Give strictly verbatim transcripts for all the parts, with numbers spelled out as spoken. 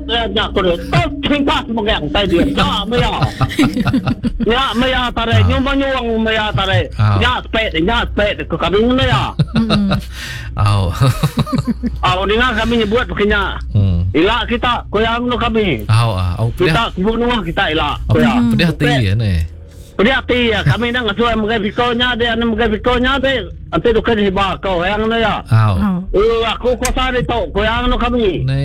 nak ko to tingkat mengak tai dia ya maya ya maya tare nyumbang nyuang maya tare ya spet ya spet ko kami ngono ya au au dengan kami nyebut pakainya ilak kita koyang no kami au au kita bunuh kita ilak koyang pedih hati ya ni pedih hati ya kami nang suai menggai pikonya dia nang menggai pikonya dia ante tu kan hiba kau yang no ya au uh aku kosa de to koyang no kami ni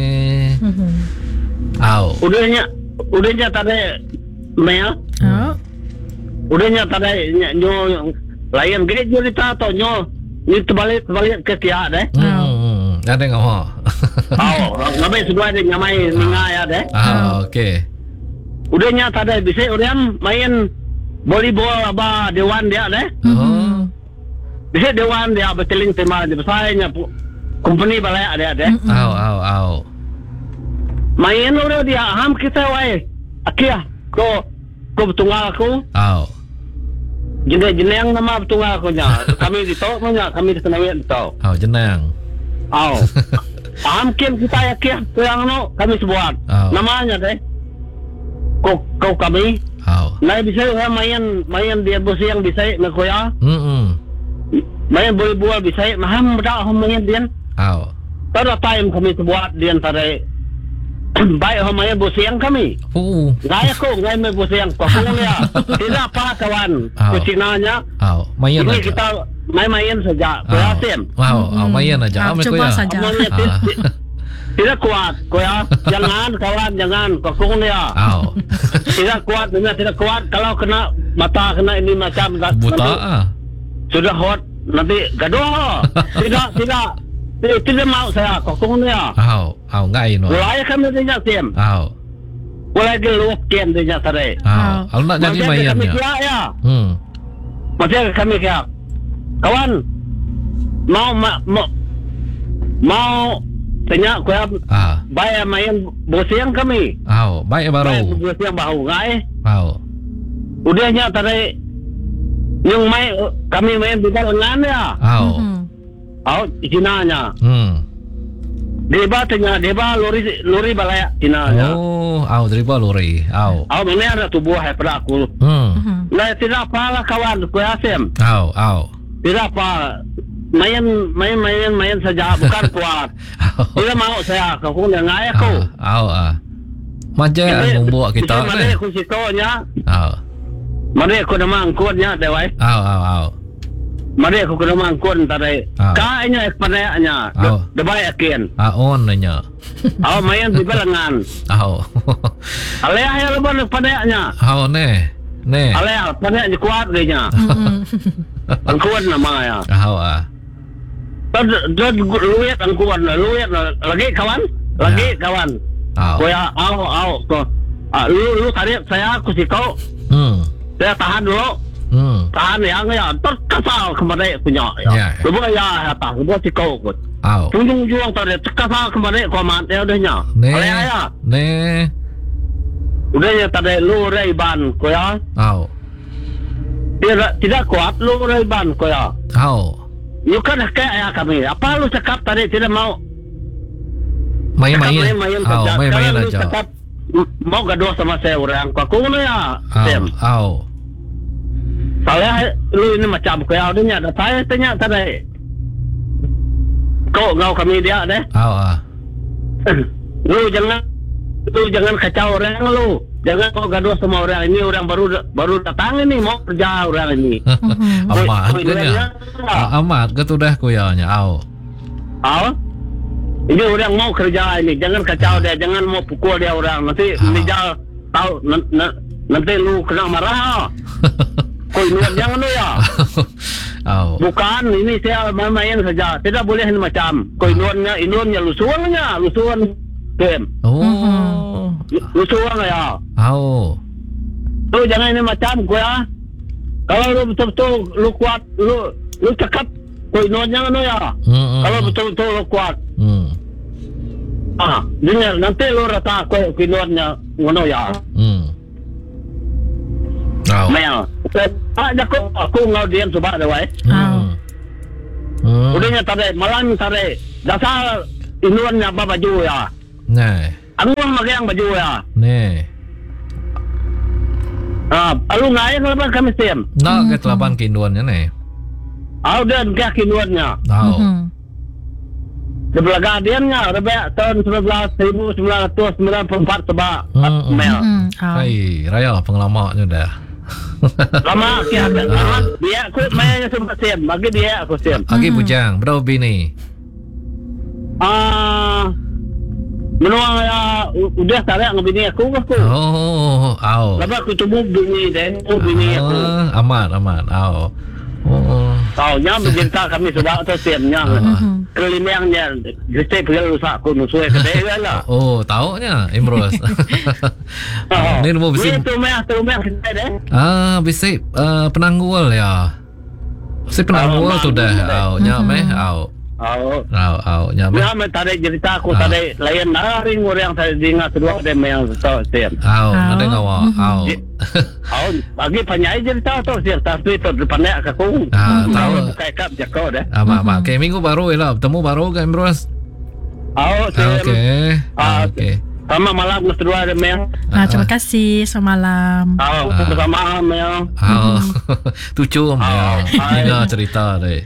au udahnya udahnya tadi mea au udahnya tadi nyo lain gede cerita to nyo ni terbalik terbalik ke kia deh hmm ada ngau au ngabai sudah ada nyamai ninga ya deh ah okey udahnya tadi bisa udam main volleyball apa dewan dia deh oh bisa dewan dia beteling tema di besarnya company balai ada deh au au au main udah dia ham kita wai akia ko ko betunggal aku au jenis-jenis yang nama betunggal aku nya kami di tau nya kami di Senawi di tau au jenang au ham kin kita ya kia yang no kami sebuat namanya deh ko kau kami au nah bisa main main dia bos yang bisa ngakoya hmm main boleh-boleh bisa maham dah main dia au pada time kami sebuat dia tadi baik homanya bos yang kami. Oh. Gaya ko, gaya may bos yang ko. Kung niya, tidak pa kawan. Kusinanya. Oh, mayan ini aja. kita main-main saja. Kuya Sim. Wow, oh, mayan aja. Ah, coba saja. Tidak kuat, kuya. Jangan kawan, jangan. Kung niya. Oh. Tidak kuat, dunia tidak kuat. Kalau kena mata kena ini macam buta ah. Sudah hot, nanti gaduh. Tidak, tidak. Tidak, tidak mau saya kokong dia. Aw, aw ngai no. Mulai kami dia sim. Aw. Mulai dia luak kian dia tadi. Aw, al nak jadi mayannya. Ya. Hmm. Macam kami kaya. Kawan mau ma, mau mau tanya kaya Ah. bayar main bosiang kami. Aw, baik baru. Bosiang bahu ngai. Aw. Udahnya tadi yung main kami main di dalam ya. Aw. Oh, Cinanya. Hmm. Deba tanya, deba lori lori balaya Cinanya. Oh, aw dari lori. Aw. Oh, mana ada tubuh hai pada aku. Hmm. Nah, tidak apalah kawan, ku Asim. Aw, aw. Tidak apa. Main main main main saja, bukan kuat. Tidak mau saya, kau yang ngai aku. Aw, ah. Macam ang membuat kita ni. Mana aku sikonya. Aw. Mana aku nama angkutnya, dewai. Aw, aw, aw. Mana aku kena mangkun tadi. Kayaknya ekpananya. Debai akin. Ah, on nanya. Aw main di balangan. Aw. Alea ya leban ekpananya. Aw ne. Ne. Alea pananya kuat gayanya. Angkuan nama ya. Aw ah. Tad tad luet angkuan luet lagi kawan. Lagi kawan. Aw. Koya aw aw ko. Ah lu lu tadi saya aku sih kau. Hmm. Saya tahan dulu. Hmm. Tahan yang ya terkasal kembali punya ya. Coba ya atas, coba si kau kot. Aw. Tunjung juang tadi terkasal kembali komat ya udahnya. Ne. Ya. Ne. Udahnya tadi lu reiban ko ya. Aw. Tidak tidak kuat lu reiban ko ya. Aw. You kan kayak ya kami. Apa lu cakap tadi tidak mau? Main-main. Aw, main-main aja. Cakap mau gaduh sama saya orang. Kau kuna ya. Aw. Aw. Saya lu ini macam kaya adanya ada saya tanya tadi. Kau ngau kami dia deh. Aw ah. Lu jangan lu jangan kacau orang lu. Jangan kau gaduh sama orang ini orang baru baru datang ini mau kerja orang ini. Amat katanya. Amat ketudah kuyanya. Aw. Aw. Ini orang mau kerja ini jangan kacau dia jangan mau pukul dia orang nanti menjal tahu nanti lu kena marah. Kau ingat jangan lu ya. Oh. Bukan ini saya main saja. Tidak boleh ini macam. Kau ingatnya ingatnya lusuannya lusuan game. Oh. Lusuan ya. Oh. Tu jangan ini macam kau ya. Kalau lu betul-betul lu kuat lu lu cakap kau ingatnya lu ya. Mm-mm. Kalau betul-betul lu kuat. Hmm. Ah, dengar nanti lu rata kau ingatnya ngono ya. Hmm. Oh. Mel. Ah, aku aku ngau diam coba ada wai. Hmm. Hmm. Udahnya tadi malam tadi dasar inuannya apa baju ya. Nah. Angon magyang baju ya. Ne. Ah, alu ngai kelaban kami sem. Nak ke telapan kinuannya ne. Au dan kah kinuannya. Au. Sebelah gadiannya rebek tahun seribu sembilan ratus sembilan puluh empat sebab mel. Hai, raya pengalamannya dah. Lama kia lama dia aku mainnya sempat sem, bagi dia aku sem. Lagi bujang, berapa bini? Ah, menua ya udah tarik ngebini aku aku. Oh, au. Lepas aku tunggu bini dan oh bini aku. Amat, amat, au. Oh. Taunya mencinta kami sudah atau semnya. Kelimangnya kita pergi rusak aku nusuai kedai lah. Oh, taunya Imros. Ni nombor bisi. Itu meh, itu meh kita deh. Ah, bisi uh, penanggul ya. Si penanggul tu dah, au, nyameh, au. Au, au, au, nyameh. Nyameh tadi cerita aku tadi lain naring orang tadi dengar kedua ada yang tahu sem. Au, ada ngawa, au. Au, bagi panjai cerita tu sih, tapi tu depannya aku. Ah, tahu. Kayak kap jago deh. Ah, mak, mak. Okay, minggu baru lah, bertemu baru kan, Imros? Au, sem. Okay, okay. Selamat malam kedua ada Mel. Ah, terima kasih. Selamat malam. Oh, ah. Bersama Mel. Oh, tu cum ya. Dengar cerita deh.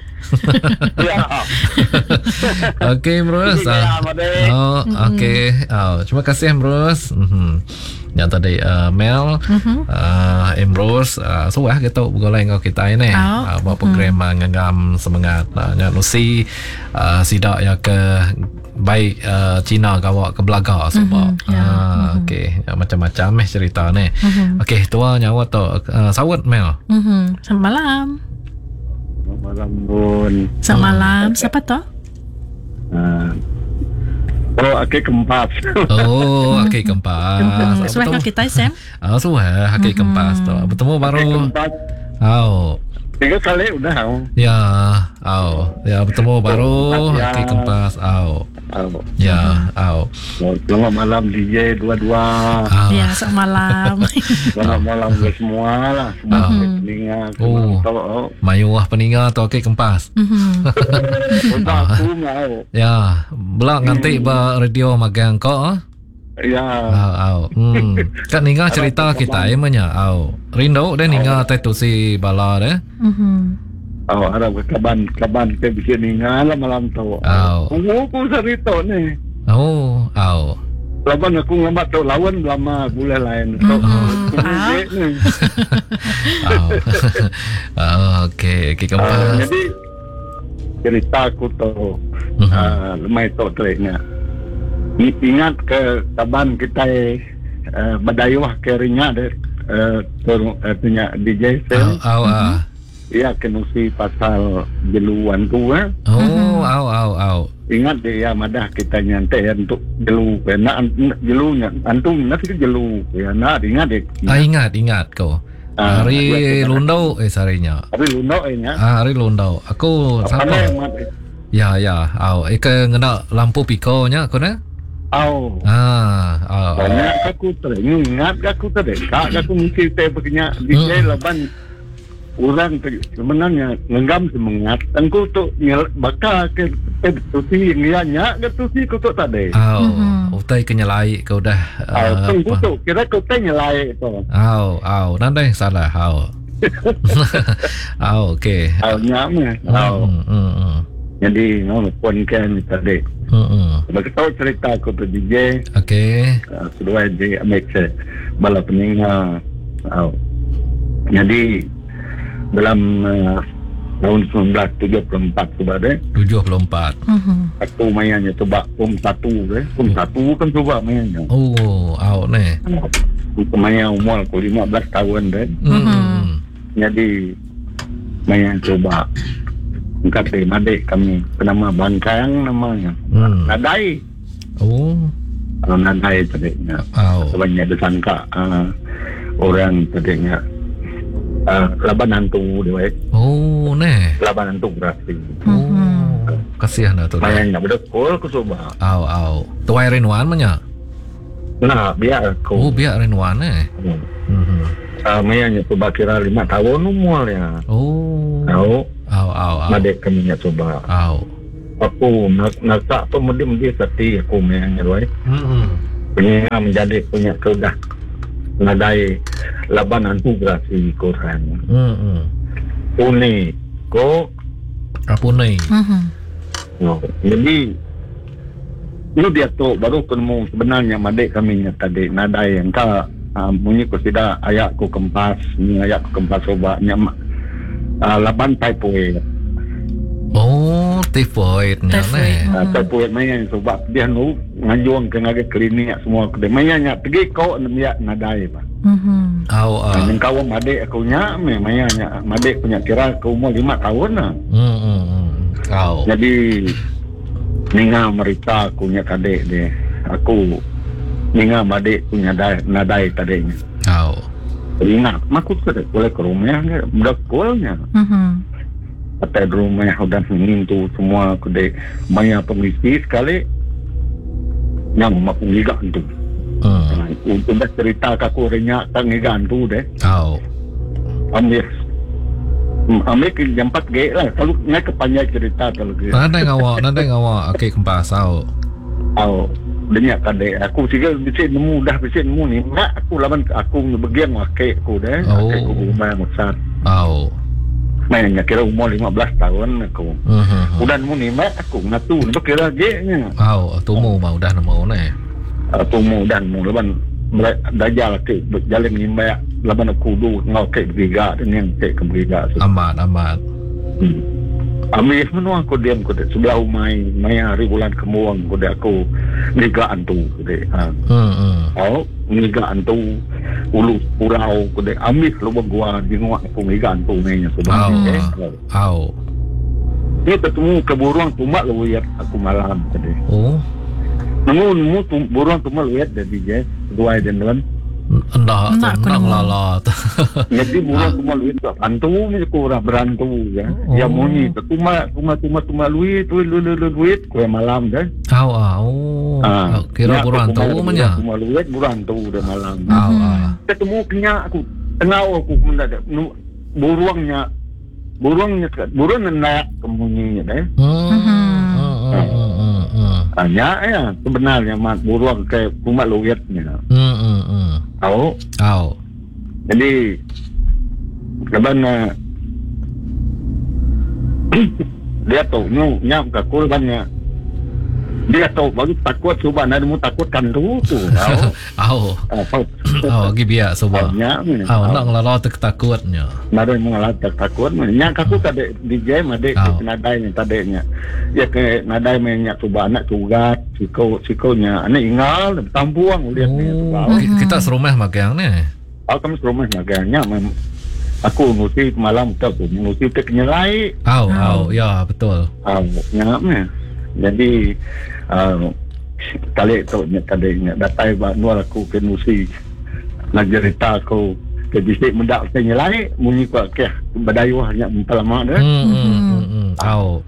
Okey, Bros. Oh, okey. Oh, terima kasih, Bros. Mm-hmm. Yang tadi uh, Mel, mm-hmm. uh, Emrose, uh, so ah kita bergolai dengan kita ini, oh. uh, buat program mm-hmm. ngagam semangat, uh, yang Lucy, uh, sidak ya ke baik uh, Cina kawak ke Belaga sebab mm-hmm. yeah. uh, mm-hmm. okey ya, macam-macam eh cerita ni. Mm-hmm. Okey, tua nyawa tu uh, sawat Mel. Mm-hmm. Selamat malam. Selamat malam Bun. Selamat malam. Siapa tu? Uh, oh, Aki Kempas. Oh, Aki Kempas. Suai kau kita Sam? Ah, suai Aki Kempas tu. Bertemu baru. Aki Kempas. Oh. Tiga kali udah. Ya, au. Ya, bertemu baru Aki Kempas. Au. Au. Ya, au. Selamat malam D J dua-dua. Ya, selamat malam. Selamat malam ke semua lah. Semua peningat. Oh. Mayuah peningat tu Aki Kempas. Aku mau. Ya, belak nanti ba radio magang kau. Ya. Au, au. Hmm. Kan ninga cerita kita emanya, au. Rindu deh ninga tetu si bala deh. Mhm. Oh, ada kaban kaban ke bikin ninga lah malam tu. Au. Aku cerita ni. Oh, au. Laban aku ngambat tu lawan lama boleh lain. So, oh, okey, okey Kempas. Jadi cerita aku tu uh, lemai tu teriknya. Ingat ke kaban kita uh, Badayuah ke ringa de uh, punya D J Sam. Au au. Ia kenusi pasal jeluan tu eh. Oh, au au au. Ingat dia madah kita nyantai untuk jelu kena jelunya antum nanti jelu ya nak ingat dek. Ah, ingat ingat kau. Ah, hari Lundau eh sarinya. Hari Lundau eh nya. Ah, hari Lundau. Aku sama. Ya ya, au. Eka ngena lampu piko nya aku na. Au. Ah, au. Banyak aku teringat aku terdekat aku mesti teh begini D J laban orang sebenarnya ngenggam semangat dan ku tu bakal ke tu si ngianya ke tu si ku tu tadi. Au. Utai kenyalai kau dah. Au, ku tu kira ku teh nyalai tu. Au, au. Nandai salah, au. Au, okey. Au nyamnya. Au. Hmm. Jadi ngono pun kan tadi. Hmm. Bagi tahu cerita aku tu D J. Okey. Uh, sudah di Amerika bala peninga. Uh, jadi dalam uh, tahun seribu sembilan ratus tujuh puluh empat coba deh. tujuh puluh empat. Mhm. Aku mainnya coba pom satu deh. Pom satu kan coba mainnya. Oh, au ne. Aku mainnya umur aku lima belas tahun deh. Hmm. Jadi mainnya coba angkat dari adik kami bernama Bangkang namanya. Hmm. Nadai. Oh. Kalau Nadai tadinya. Oh. Banyak disangka uh, orang tadinya uh, laban hantu dia. Oh, ne. Laban hantu berarti. Oh. Kasihan dah tu. Mainnya betul aku coba. Au au. Tuai Rinwan manya. Nah, biar aku. Oh, biar Rinwan eh. Hmm. Mhm. Uh, mainnya coba kira lima tahun umurnya. Oh. Tahu? Au au au. Madek kami coba. Au. Aku nak nak tak tu mesti mesti seti aku mainnya doai. Hmm. Pengingat menjadi punya sudah nadai laban anugerah si Quran. Hmm. hmm. Puni ko Apa ni? Mhm. no. Jadi lu dia tu baru ketemu sebenarnya madek kami nya tadi nadai yang ka uh, bunyi ko tidak ayat ko kempas ni ayat ko kempas sobanya uh, laban typhoid. Oh, typhoid ni Typhoid. ne. Uh, typhoid maya sebab dia nu ngajuang ke ngagai klinik semua ke maya nya pergi kau nak nadai pa. Mhm. Au ah. Yang kau madek aku nya me maya nya madek punya kira ke umur lima tahun lah. Hmm. hmm, hmm. Au. Jadi ninga merita aku nya kadek dia. Aku ninga madek punya nadai, nadai tadinya. Au. Ingat, makut ke boleh ke rumah ke berkolnya. Mhm. Atau di rumah udah mengintu semua kedai maya pemisi sekali yang mak liga tu. Hmm. Untuk dah cerita aku renyak tang liga tu deh. Au. Ambil ambil ke jempat ge lah. Kalau nak kepanjang cerita kalau ke. Nanti ngawak, nanti ngawak. Okey, kempas au. Au denyak kadai aku sigal bisik nemu dah bisik nemu ni mak aku lawan aku bagian wakek aku deh. Oh. Aku rumah besar. Au. Mainnya kira umur lima belas tahun aku. Mhm. Udah nemu ni mak aku ngatu ni kira ge nya. Au, tumu mau dah nemu ne. Aku mau dan mau laban dajal ke berjalan ni mak laban aku du ngau ke giga dan yang ke ke giga. Amat, amat. Hmm. Ambil mana aku diam aku sebelah umai maya hari bulan kemuang aku aku niga antu aku ha. Hmm. hmm. Oh, niga antu ulu pulau aku deh ambil lubang gua di ngua aku niga antu nya Au. sebenarnya. Au. Ni ketemu ke burung tumbak lu ya aku malam tadi. Oh. Nemu nemu tum, burung tumbak lu ya dari je dua dan dan. Endah, Nak endah kena- lalat. Jadi burung tumbak lu itu antu ni aku ora berantu ya. Oh. Ya muni tuma tuma tuma tuma lu itu lu lu lu lu ku malam dah. Au ah. Oh. Ah, Kira buruan tu manya. Tuma lu burung tu dah malam. Au ah. Ketemu kenya aku tengah aku mendadak burungnya burungnya burung nak kemunyinya deh. Hmm. Hmm. Hmm. Hmm. Hmm. Hanya ya sebenarnya mat burung kayak kumat luwetnya. Hmm. Hmm. Hmm. Tahu? Au. Jadi kebanyakan dia tahu nyu nyam ke kurbannya dia tahu bagus takut coba nak mu takutkan tu tu tahu Au. apa Au, gi biak soba. nya Au, nak ngelalat takutnya. nado mu ngalat takut nya aku tadi D J made Oh. nadai nya tadinya ya ke nadai nya coba anak tugat siko sikonya anak ingal tampuang lihat ni Oh, ki- kita serumah magang ni. aku kami rumah maganya mem aku ngusi malam tu aku ngusi tek nyelai Au, au, ya betul. ah nyamnya jadi uh, kali tu nya tadinya datai ba nuar aku ke ngusi nak cerita aku ke bisik mendak ke nyelai munyi ko ke badayuh nya lama dah Hmm. Hmm. Hmm. hmm. Au.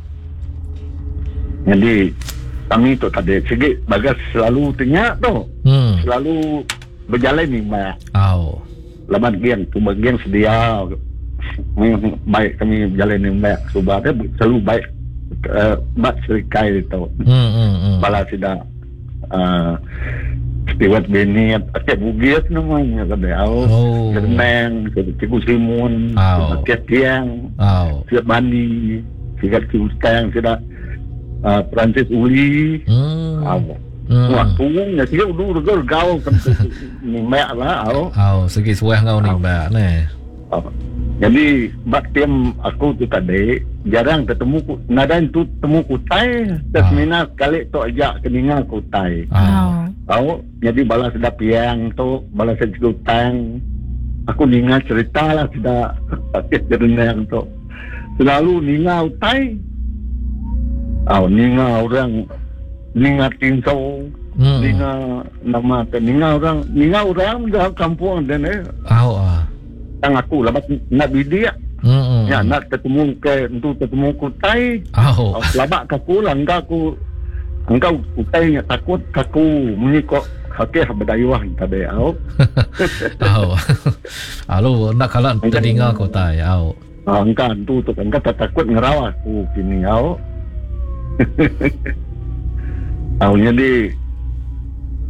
jadi kami tu tadi sikit bagas selalu tanya tu Hmm. selalu berjalan ni mak Au. laban gian tu bagian sedia baik kami berjalan ni mak subah dia selalu baik uh, bat serikai itu Hmm. Hmm. Hmm. bala tidak uh, Stewart Bennett akak bugis namanya kada au Oh. Germeng Ciku Simun Au. Akak Tiang Au. Siap Bandi Siap Ciustang Siap uh, Francis Uli Hmm. au Hmm. waktu nya siap dulu dulu gaul kan ni mak lah au Au, segi suah ngau ni mbak ni. Oh. Jadi bak tim aku tu tadi jarang ketemu ku nadan tu temu kutai termina kali tu ajak keningal kutai Au. tahu jadi balas sedap yang tu balas sedap tang aku ningal cerita lah sudah pakai yang tu selalu ningal utai au ningal orang ningal tinso Hmm. ningal nama ningal orang ningal orang dah kampung dan eh Au ah. tang aku lepas nak bidik Hmm. hmm. ya nak ketemu ke untuk ketemu kutai Au. oh, labak kaku lah engkau aku engkau kutai nya takut kaku menikok hakih berdayuah tadi au Au. Alu nak kalah telinga kota ya. Au. ah, engkau tu tu engkau tak takut ngerawat aku kini au au jadi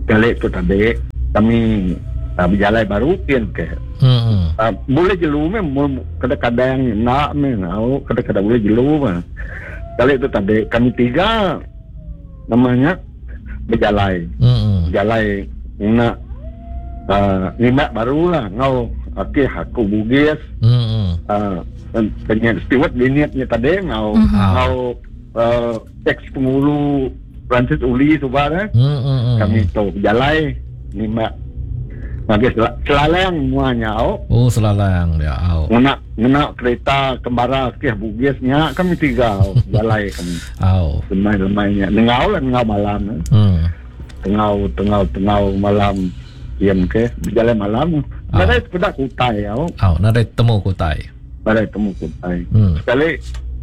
Kali tu tadi kami uh, berjalan baru kian ke. Hmm. Uh, boleh jelu memang kadang-kadang nak memang kadang-kadang boleh jelu mah. Kali itu tadi kami tiga namanya berjalan. Hmm. Berjalan nak uh, lima baru lah ngau okey aku bugis. Hmm. Uh, Tanya steward biniatnya tadi ngau Mhm. ngau uh, ex pengulu Francis Uli tu bar Hmm. kami tu berjalan lima bagi selalang muanya au Oh, selalang dia. Au. ngena ngena kereta kembara ke bugisnya kami tiga au balai kami Au. lemai-lemainya ngau lah ngau malam Hmm. ngau tengau tengau malam kian ke berjalan malam Ah. ada sepeda kutai au Au, nada temu kutai. ada temu kutai Hmm. sekali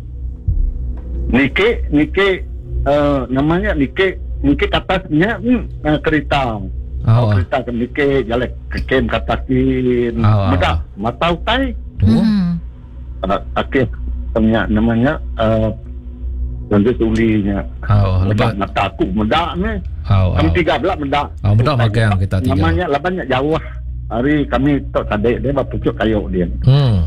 Nike Nike uh, namanya Nike Nike atasnya hmm, uh, kereta Au. oh, kereta ke Nike jalan ke kem katakin Au, au. medak matau tai Oh. Hmm. uh, akhir namanya namanya uh, nanti tulinya Au, medak lebat. mata aku medak ni Au, kami au. tiga belah medak Au, medak magang kita tiga. namanya labannya jauh hari kami tok tadi dia bawa pucuk kayu dia Hmm.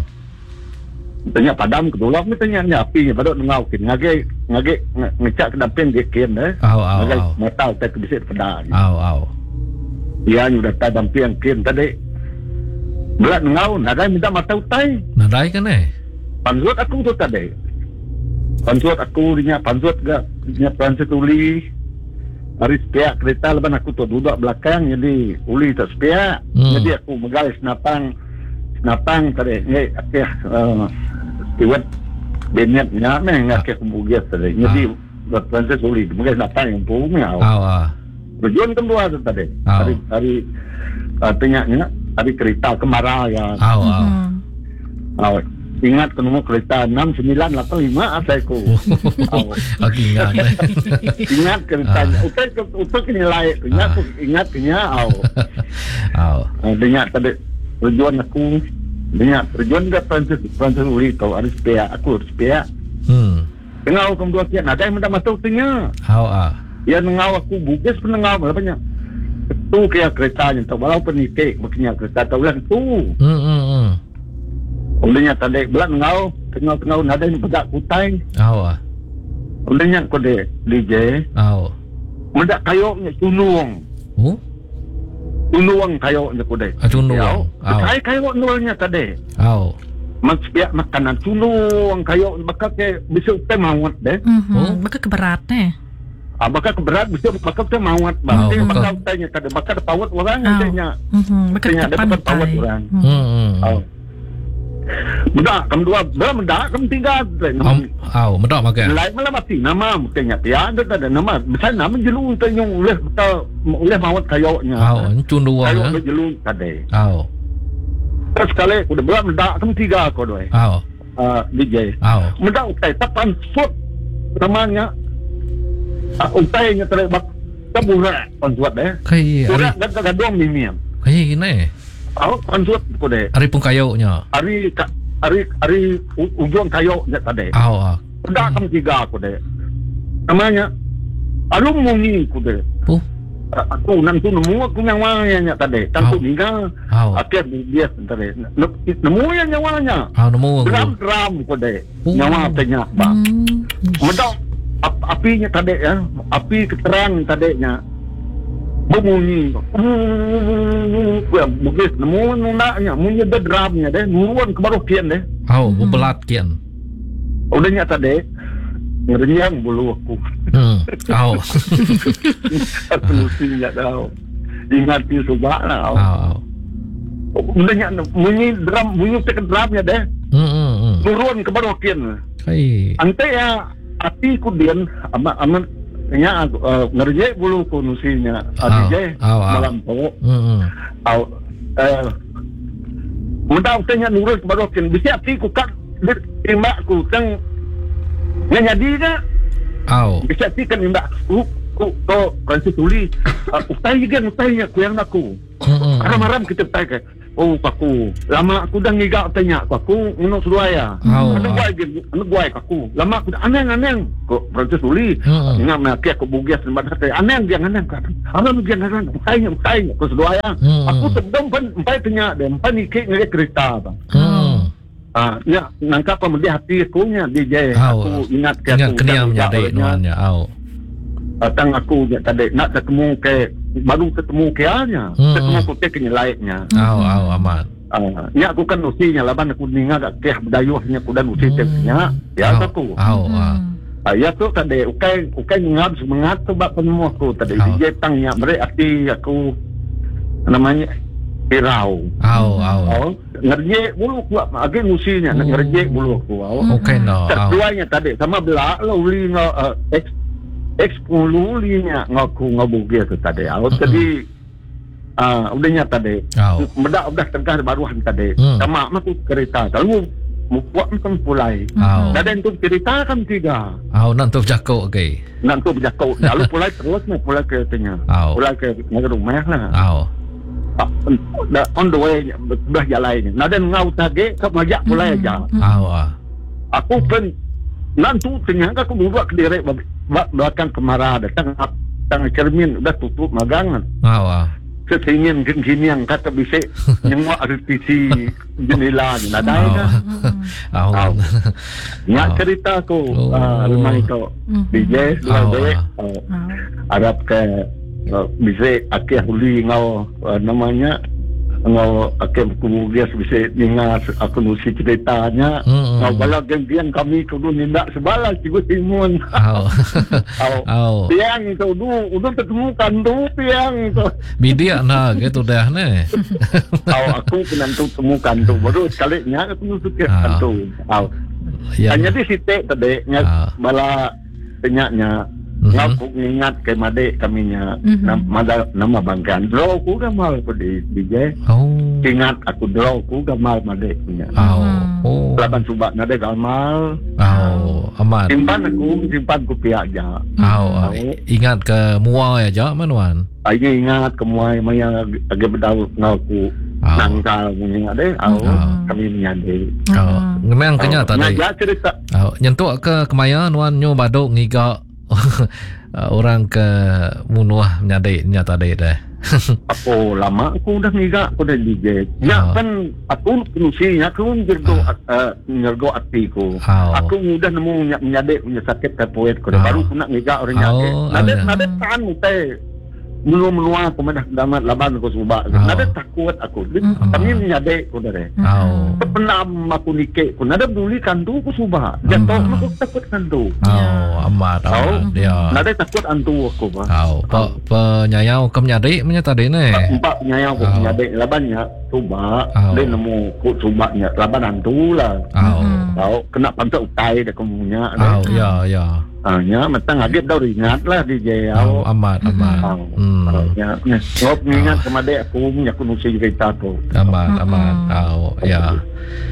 tanya padam ketolak ni tanya ni api ni padok ngau kin ngage ngage nge- ngecak ke dampin dia kin eh Au, au, ngage au. mata tak kebisit pada ni Au, au. dia ni dah tak dampin kin tadi belat ngau nagai minta mata utai Nadai kan eh? panzut aku tu tadi panzut aku dinya panzut ga dinya Francis Uli hari sepiak kereta leban aku tu duduk belakang jadi Uli tak sepiak Hmm. jadi aku megal senapang senapang tadi ni akhir uh, steward beniatnya meh akhir kemudian tadi jadi Francis Uli mungkin senapang yang punya Au, au. berjuang kedua tu tadi Oh. hari hari uh, tengahnya hari kereta kemara ya Au, au. Hmm. uh, ingat kenemu kereta enam sembilan lapan lima asaiku oh. Aku ingat eh. ingat keretanya utai utai nilai ingat Ah. ingat nya au Au. uh, dengar tadi tujuan aku dengar tujuan dia Francis Francis Uli kau harus pihak aku harus pihak Hmm. dengar aku dua kian ada yang mendak masuk tanya Au, au. ya ngau aku bugis pun ngau berapanya tu kaya keretanya tu walaupun nitik makanya kereta tu lah tu Hmm, hmm, hmm. ulenya tadi belat ngau tengau-tengau ada yang pedak kutai Au, au. ulenya kode D J Au. mendak kayoknya tunung Oh? tunung kayoknya kode Ah, tunung. Au. kaya kayok nulnya tadi Au. mas biak makanan tunung kayok bakal ke bisa utai mawat deh Mhm. Oh. Baka keberat eh. ah bakal keberat bisa bakal utai mawat Oh, bang bakal. bakal utainya tadi bakal pawat orang Oh. utainya Mhm. Baka Tanya, dia tepan bukan pawat utai. orang. Hmm. Hmm, hmm. oh mendak kam dua belah mendak kam tiga Au, au. Medak makan. lain malah mati nama mungkinnya dia ada ada nama besar nama jelu tanya oleh betul oleh mawat kayoknya Au, cun dua kayok ya. oleh jelu tadi Au. terus sekali udah belah mendak kam tiga kau doi Au. uh, D J Au. mendak utai tapan sud namanya uh, utainya terbak tabura pansuat deh Kai surat ari dan kadang mimiam kai gini. oh pansuat kau deh Ari pun kayunya. hari ka- hari hari u- ujung kayoknya tadi Au, au. mendak kam tiga kau deh namanya alum muni kau deh Oh. Uh, aku nanti nemu aku nyawanya tadi tanpa Oh. tinggal Au. akhir dia tadi nemu yang nyawanya Au nemu. dram dram kau deh Oh. nyawa tanya bang Hmm. Medok ap, apinya tadi ya, api keterang tadinya berbunyi. Wah, bugis nemu nundaknya, munyi ada drumnya deh, nuruan ke baru kian deh. Au, bebelat kian. Udahnya tadi ngerenyang bulu aku. Hmm. Au. Aku mesti nggak tahu. Ingat itu subah lah. Au, au. Udahnya munyi drum, munyi tekan drumnya deh, Hmm, hmm, hmm. nuruan ke baru kian. Kai. Ante ya api kudian ama ama nya uh, ngerje bulu kunusinya Au, adije au, au. malam po Hmm, hmm. au eh mudah tanya nurut barokin bisa api ku kan imbak ku kan nyadi ka Au. bisa api kan imbak ku ku to Francis Uli utai kan utai nya ku yang aku Hmm, hmm. karena maram kita utai ka Oh aku lama aku dah ngigak tanya aku ngono suruaya. Oh. Anu guai anu guai aku. Lama aku aneng-aneng kok proses uli. Hmm. Ingat nak aku bugias tempat hati. Aneng dia aneng kan. Aneng dia aneng. Kain kain aku suruaya. Aku sedang pan empai tanya dan pan ikik ngere kereta bang. Hmm. Ah ya nangkap pemudi hati aku nya D J. Au. Aku ingat ke Ingat aku. kenia menyadai nuannya. Au. Datang aku je tadi nak ketemu ke baru ketemu ke nya. Hmm. Ketemu aku ke lainnya. Au au amat. Ah, nya aku kan usinya laban aku ninga gak keh bedayuhnya aku dan usi teknya. Ya Au, aku. Au. au. Ah ya tu tadi ukai ukai ngab semangat tu bak penemu aku tadi Au. D J tangnya beri arti aku namanya Irau. Au au. Oh, ngerje bulu aku agi usinya Hmm. ngerje bulu aku. Oh. Okey no. Au. Terduanya tadi sama belak lo uli ngo uh, X X sepuluh linya ngaku ngabugi tu tadi. Aku tadi ah udahnya tadi. Au. Medak udah tengah baruhan tadi. Hmm. Sama aku kereta. Lalu buat kan pulai. Au. Dan itu cerita kan tiga. Au nak tu jakok okey. Nak tu berjakau. Lalu pulai terus nak pulai keretanya. Au. Pulai ke negara rumah lah. Au. Dah on the way dah jalan. Nah dan ngau tage ke majak pulai aja. Au. au. Aku pun nanti ternyata aku buat ke direct belakang kemarah datang datang cermin udah tutup magangan. Au. au. Sesingin gini yang kata bisa nyemua artisi jendela ni nak dah kan. Au. Au. Nyak Au. cerita aku Oh. ah, rumah itu D J dua Au, D au. Arab ke uh, bisa akhir huli ngau uh, namanya ngau akhir kemudian bisa dengar aku nusi ceritanya Hmm. ngau bala geng-geng kami kudu nindak sebala cikgu timun. Au. Au. Au. Tiang itu dulu udah ketemu kandu tiang itu. Bidia nak gitu dah ne. Au aku penantu temu kandu baru sekali nya aku nusu ke Ah. kandu. Au. Ya. Hanya di situ tadi nya Ah. bala tenyaknya Mhm. ngau ingat ke made kaminya Mhm. nama nama bangkan draw ku gamal ku di D J. Oh. Ingat aku draw ku gamal made punya. Au. Oh. Laban subak nade gamal. Au. Amat. Simpan aku simpan ku pihak aja. Au. au. Ingat ke mua ya jak manuan. Ayo ingat kemuai maya age bedau ngaku Au. nangkal punya ade au Au. kami menyade. Au. Ngemang kenya tadi. Ngaja cerita. Au. Nyentuk ke kemaya nuan nyo baduk ngiga orang ke munuah menyadai nya tadi dah. Aku lama aku udah ngiga aku udah D J. Ya Ah. kan aku penusinya aku ngergo uh, ngergo atiku. Au. Aku udah nemu menyade punya sakit terpoet ko Ah. baru aku nak ngiga orang Au, nyake. Nade au, nade tan mute. Menua menua aku madah damat laban aku subak. Au. Nade takut aku. Mm. Kami menyade ko dare. Au. Pernah aku nikah aku nade buli kandu aku subak. Jatuh Hmm. aku takut kandu. Au. Amat Au. amat dia. Nade takut antu aku bah. Au. Pe penyayau ke menyadai nya tadi ne. Empat penyayang aku Au. menyade labannya subak. Au. Dia nemu ku subaknya laban antu lah. Au. Tahu kena pantai utai dah kemunya. Au. Ya ya. Ah nya mentang agak dah ingat lah D J. Au. Au. Amat amat. Au. Hmm. Ya, ngop ingat kemade aku punya aku nusi cerita tu. Amat amat. Au. Ya.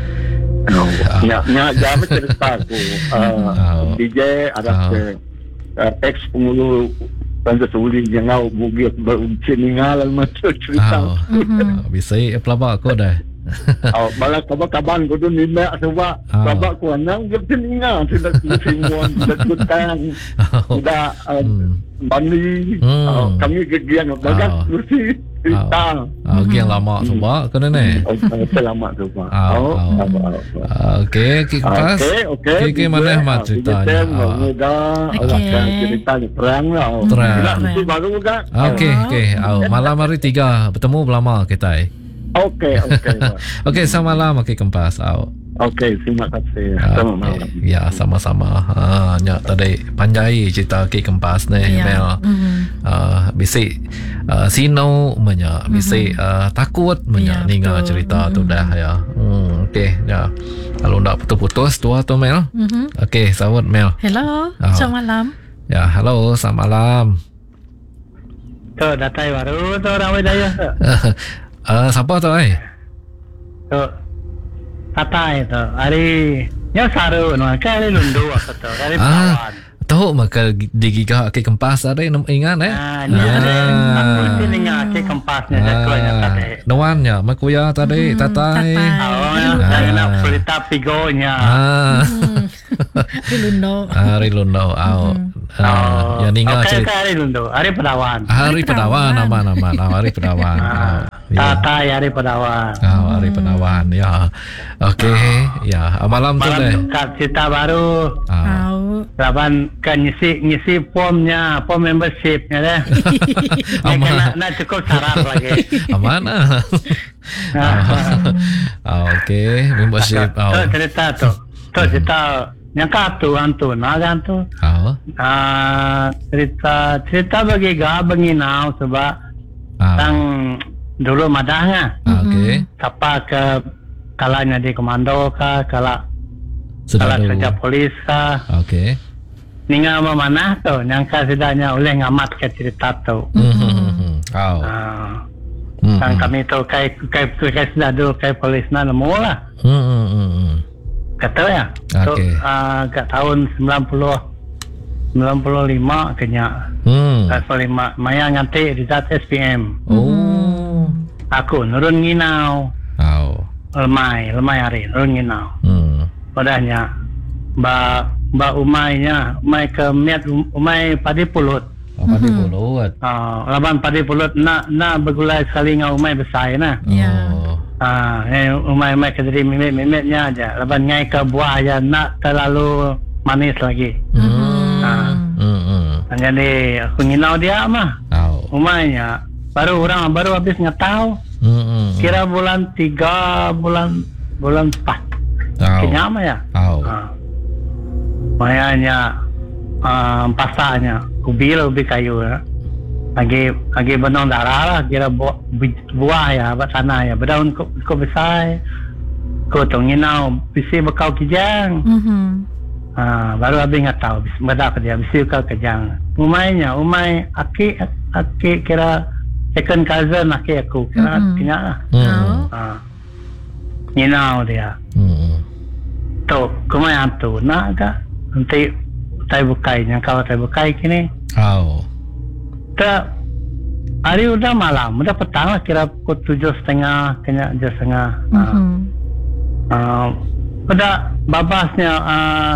Ya, nya jam cerita aku. Au. D J ada Au. ke uh, ex pengulu Tanda Suli yang ngau bugi beruncin ningal macam cerita. Au. Bisa pelabak aku dah. Oh, bala kabar-kabar ko doon nila sebab Ah. baba ko nang gabtin nga sila singon sila kutang sila Hmm. bani Hmm. oh, kami kegian bagat Ah. lusi cerita Ah, yang lama sebab kena ne. oh, selamat tu Pak. Ah, Oh, ah. apa Ah, Okey, kita pas. Okey, okey. Okey, mana Ahmad ceritanya? Ah. Mudah, Okey. awak ceritanya terang lah. Terang. Tidak mesti baru kan? Ah, Okey, okey. Oh, malam hari tiga bertemu berlama kita. eh. Okey, okey. Pak. Okey, selamat malam Okey Kempas. Oh. Okey, terima kasih. Ah, Selamat okey. malam. Ya, sama-sama. Ah, nyak tadi panjai cerita Okey Kempas ni, Mel. Mm. Uh, bisik uh, sino menya bisik uh, takut menya Ya, ninga betul. cerita tu Mhm. dah ya. Hmm, okey ya. Kalau ndak putus-putus tua tu Mel. Mhm. Okey, sawat Mel. Hello, Ah. selamat malam. Ya, halo, selamat malam. Tu datai baru tu orang Widaya tu. Uh, siapa tu eh? Tu datai tu. Hari yang saru no, kali lundu aku tu. Kali Ah. pawan. Tahu maka digigah ke kempas ada yang ingat eh. Ah, ni ada. Aku mesti dengar ke kempasnya jatuhnya tadi. Nawannya makuya tadi Hmm, tatai. tatai. Oh, saya nak pelita pigonya. Ah. Rilundo. Ah, Rilundo. Au. Ah, yang ingat okay, cerita. okay, hari Lundo. Hari Pedawan. Hari Pedawan nama-nama. Hari Pedawan. Ah, Tatai Hari Pedawan. Oh, Hari Pedawan. Ya. Okey. Ya, malam tu deh. Malam kat cerita baru. Ah. Tahu. Laban kan ngisi ngisi formnya, form membershipnya deh. Aman. Nak nak cukup syarat lagi. Aman ah. Ah, okey. Membership. Tu cerita tu. Tu cerita yang katu antu, nagan tu. Oh. Ah, cerita cerita bagi ga benginau sebab tang dulu madahnya. Okey. Siapa ke kalanya di komando ka, kala kala kerja polis ka. Okey. Ninga mana tu, nyangka sedanya oleh ngamat ke cerita tu. Hmm. Oh. Ah, Hmm. kan kami tu kai kai kai sudah dulu kai polis na nemu lah. Hmm. Hmm. Kata ya. So, Okey. ah, kat tahun sembilan puluh sembilan puluh lima kenya. Hmm. sembilan puluh lima maya nganti result S P M. Oh. Aku nurun nginau. Oh. Lemai, lemai hari nurun nginau. Hmm. Padahnya ba ba umainya, umai ke miat umai padi pulut. Apa di pulut? Ah, laban padi pulut nak nak bergulai sekali dengan umai besar na. Ya. Oh. Ah, eh umai-umai ke dari mimit-mimitnya aja. Laban ngai ke buah aja nak terlalu manis lagi. Hmm. Ah, Hmm. Hmm. jadi aku nginau dia mah. Oh. Umainya baru orang baru habis ngetau. Hmm. Kira bulan tiga bulan bulan empat. Oh. Kenyama ya. Oh. Ah. Mayanya um, pasarnya kubil ubi kayu ya. Lagi lagi benong darah lah kira buah, buah ya buat sana ya. Berdaun ko, ko besar. Ko tonginau bisi bekau kijang. Mhm. Ah, baru habis nggak tahu bisi bedak dia bisi bekau kijang. Umainya umai aki aki kira second cousin aki aku kira Mhm. tinggal lah. Hmm. Ah. Nginau dia. Hmm. Tu kumayan tu nak ke nanti tay bukainya kalau tay bukai kini Oh. tak hari udah malam udah petang lah kira pukul tujuh setengah kena tujuh setengah. Mhm. uh, uh, udah babasnya uh,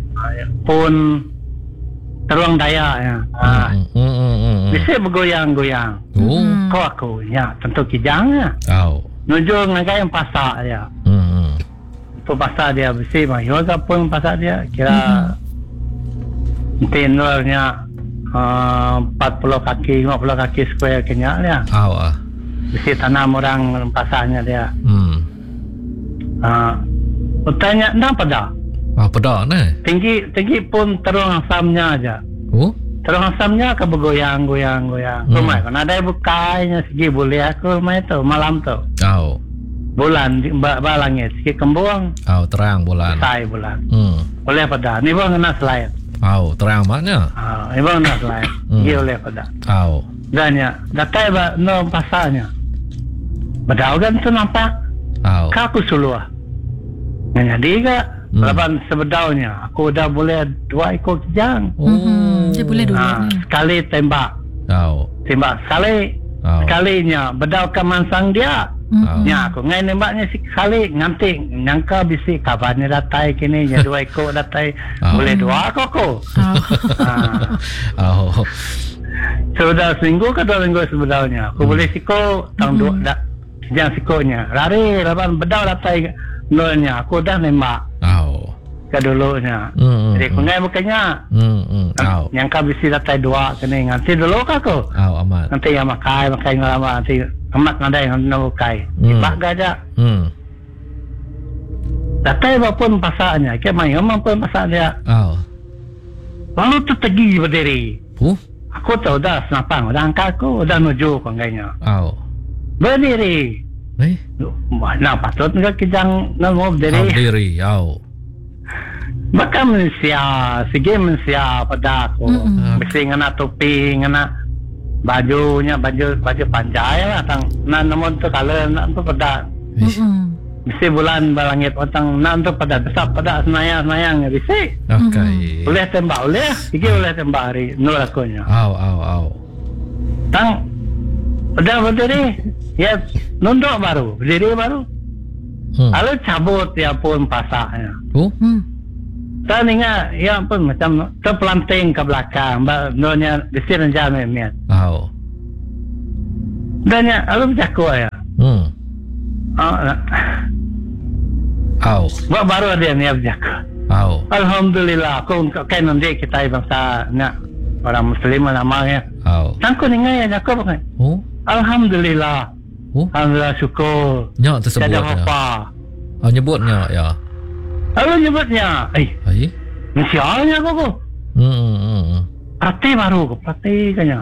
pun teruang daya ya. Uh, Hmm. Hmm. Hmm. bisa bergoyang-goyang. Oh. Kau aku ya tentu kijangnya Oh. nuju ngagai yang pasar ya. Hmm. Tu pasar dia besi mah yoga pun pasar dia kira tenurnya uh, empat puluh kaki lima puluh kaki square kenya dia. Oh. Ah. Besi tanam orang pasarnya dia. Hmm. Uh, Bertanya kenapa dah? Ah, pedak ni. Tinggi tinggi pun terung asamnya aja. Oh. Terung asamnya ke bergoyang goyang goyang. Hmm. Rumah kan ada bukainya segi boleh aku rumah itu malam tu. Oh. Bulan di ba, ba langit segi kembung. Oh, terang bulan. Sai bulan. Hmm. Boleh pada. Ni bang kena selain. Oh, terang maknya. Ah, ni bang kena selain. Hmm. Dia boleh pada. Oh. Dan ya, datai ba no pasarnya. Badau kan tu nampak. Oh. Kaku suluah. Jadi ke Hmm. laban sebedaunya aku dah boleh dua ekor kijang. Mhm. Dia boleh dulu Ah, ni. sekali tembak. Oh. Tembak sekali. Oh. Sekalinya bedau ke mansang dia. Mhm. Ya, aku ngai nembaknya sekali nganti nyangka bisi kabarnya datai kini ya dua ekor datai Oh. boleh dua koko. Oh. Oh. Sudah seminggu ke dua minggu sebedaunya. Aku Hmm. boleh siko tahun dua dak kijang sikonya. Lari laban bedau datai nolnya. Aku dah nembak Oh. ke dulunya. Hmm. Jadi aku ngai bukannya Hmm. Hmm. Oh. nyangka bisi datai dua kini nganti dulu ke aku. Oh, amat. Nanti yang makai makai ngelama nanti amat ngadai nak makai. Hmm. Ibak gajah. Hmm. Datai pun pasarnya. Ke mai omong pun pasar dia. Oh. Lalu tu pergi berdiri. Oh. Aku tahu dah senapang. Udah angkat aku. Udah nuju kongainya. Oh. Berdiri. Eh. Nah patut enggak kijang nak mau Oh, berdiri. diri. Oh. Maka mensia. Segi mensia pada aku. Mm-mm. Mesti ngena topi. Ngena bajunya. Baju baju panjai lah. Tang, nah namun tu kalau nak tu pada. Ish. Mhm. Bisi bulan balangit otang nanto pada besar pada senayang-senayang bisi. Okay. Boleh tembak boleh. Iki boleh tembak hari nur akunya. Au au au. Tang udah berdiri. Ya nunduk baru, berdiri baru. Hmm. Lalu cabut ya pun pasaknya. Oh. Hmm. Tak ingat ya pun macam terpelanting ke belakang. Mbak nurnya bisi renjam miat. Au. Dan ya lalu berjaku ya. Hmm. Oh, Au. Buat baru dia ni berjaku. Au. Alhamdulillah, aku kan nanti kita bangsa nak orang Muslim namanya. Au. Tangku ningai ya aku pakai. Oh. Alhamdulillah. Oh. Alhamdulillah syukur. Nyak tersebut. Tiada Ya. apa. Oh nyebut nyak ya. Lalu nyebutnya, eh, Ai. misalnya aku. Hmm. hmm, hmm. Perhati baru, perhati kanya.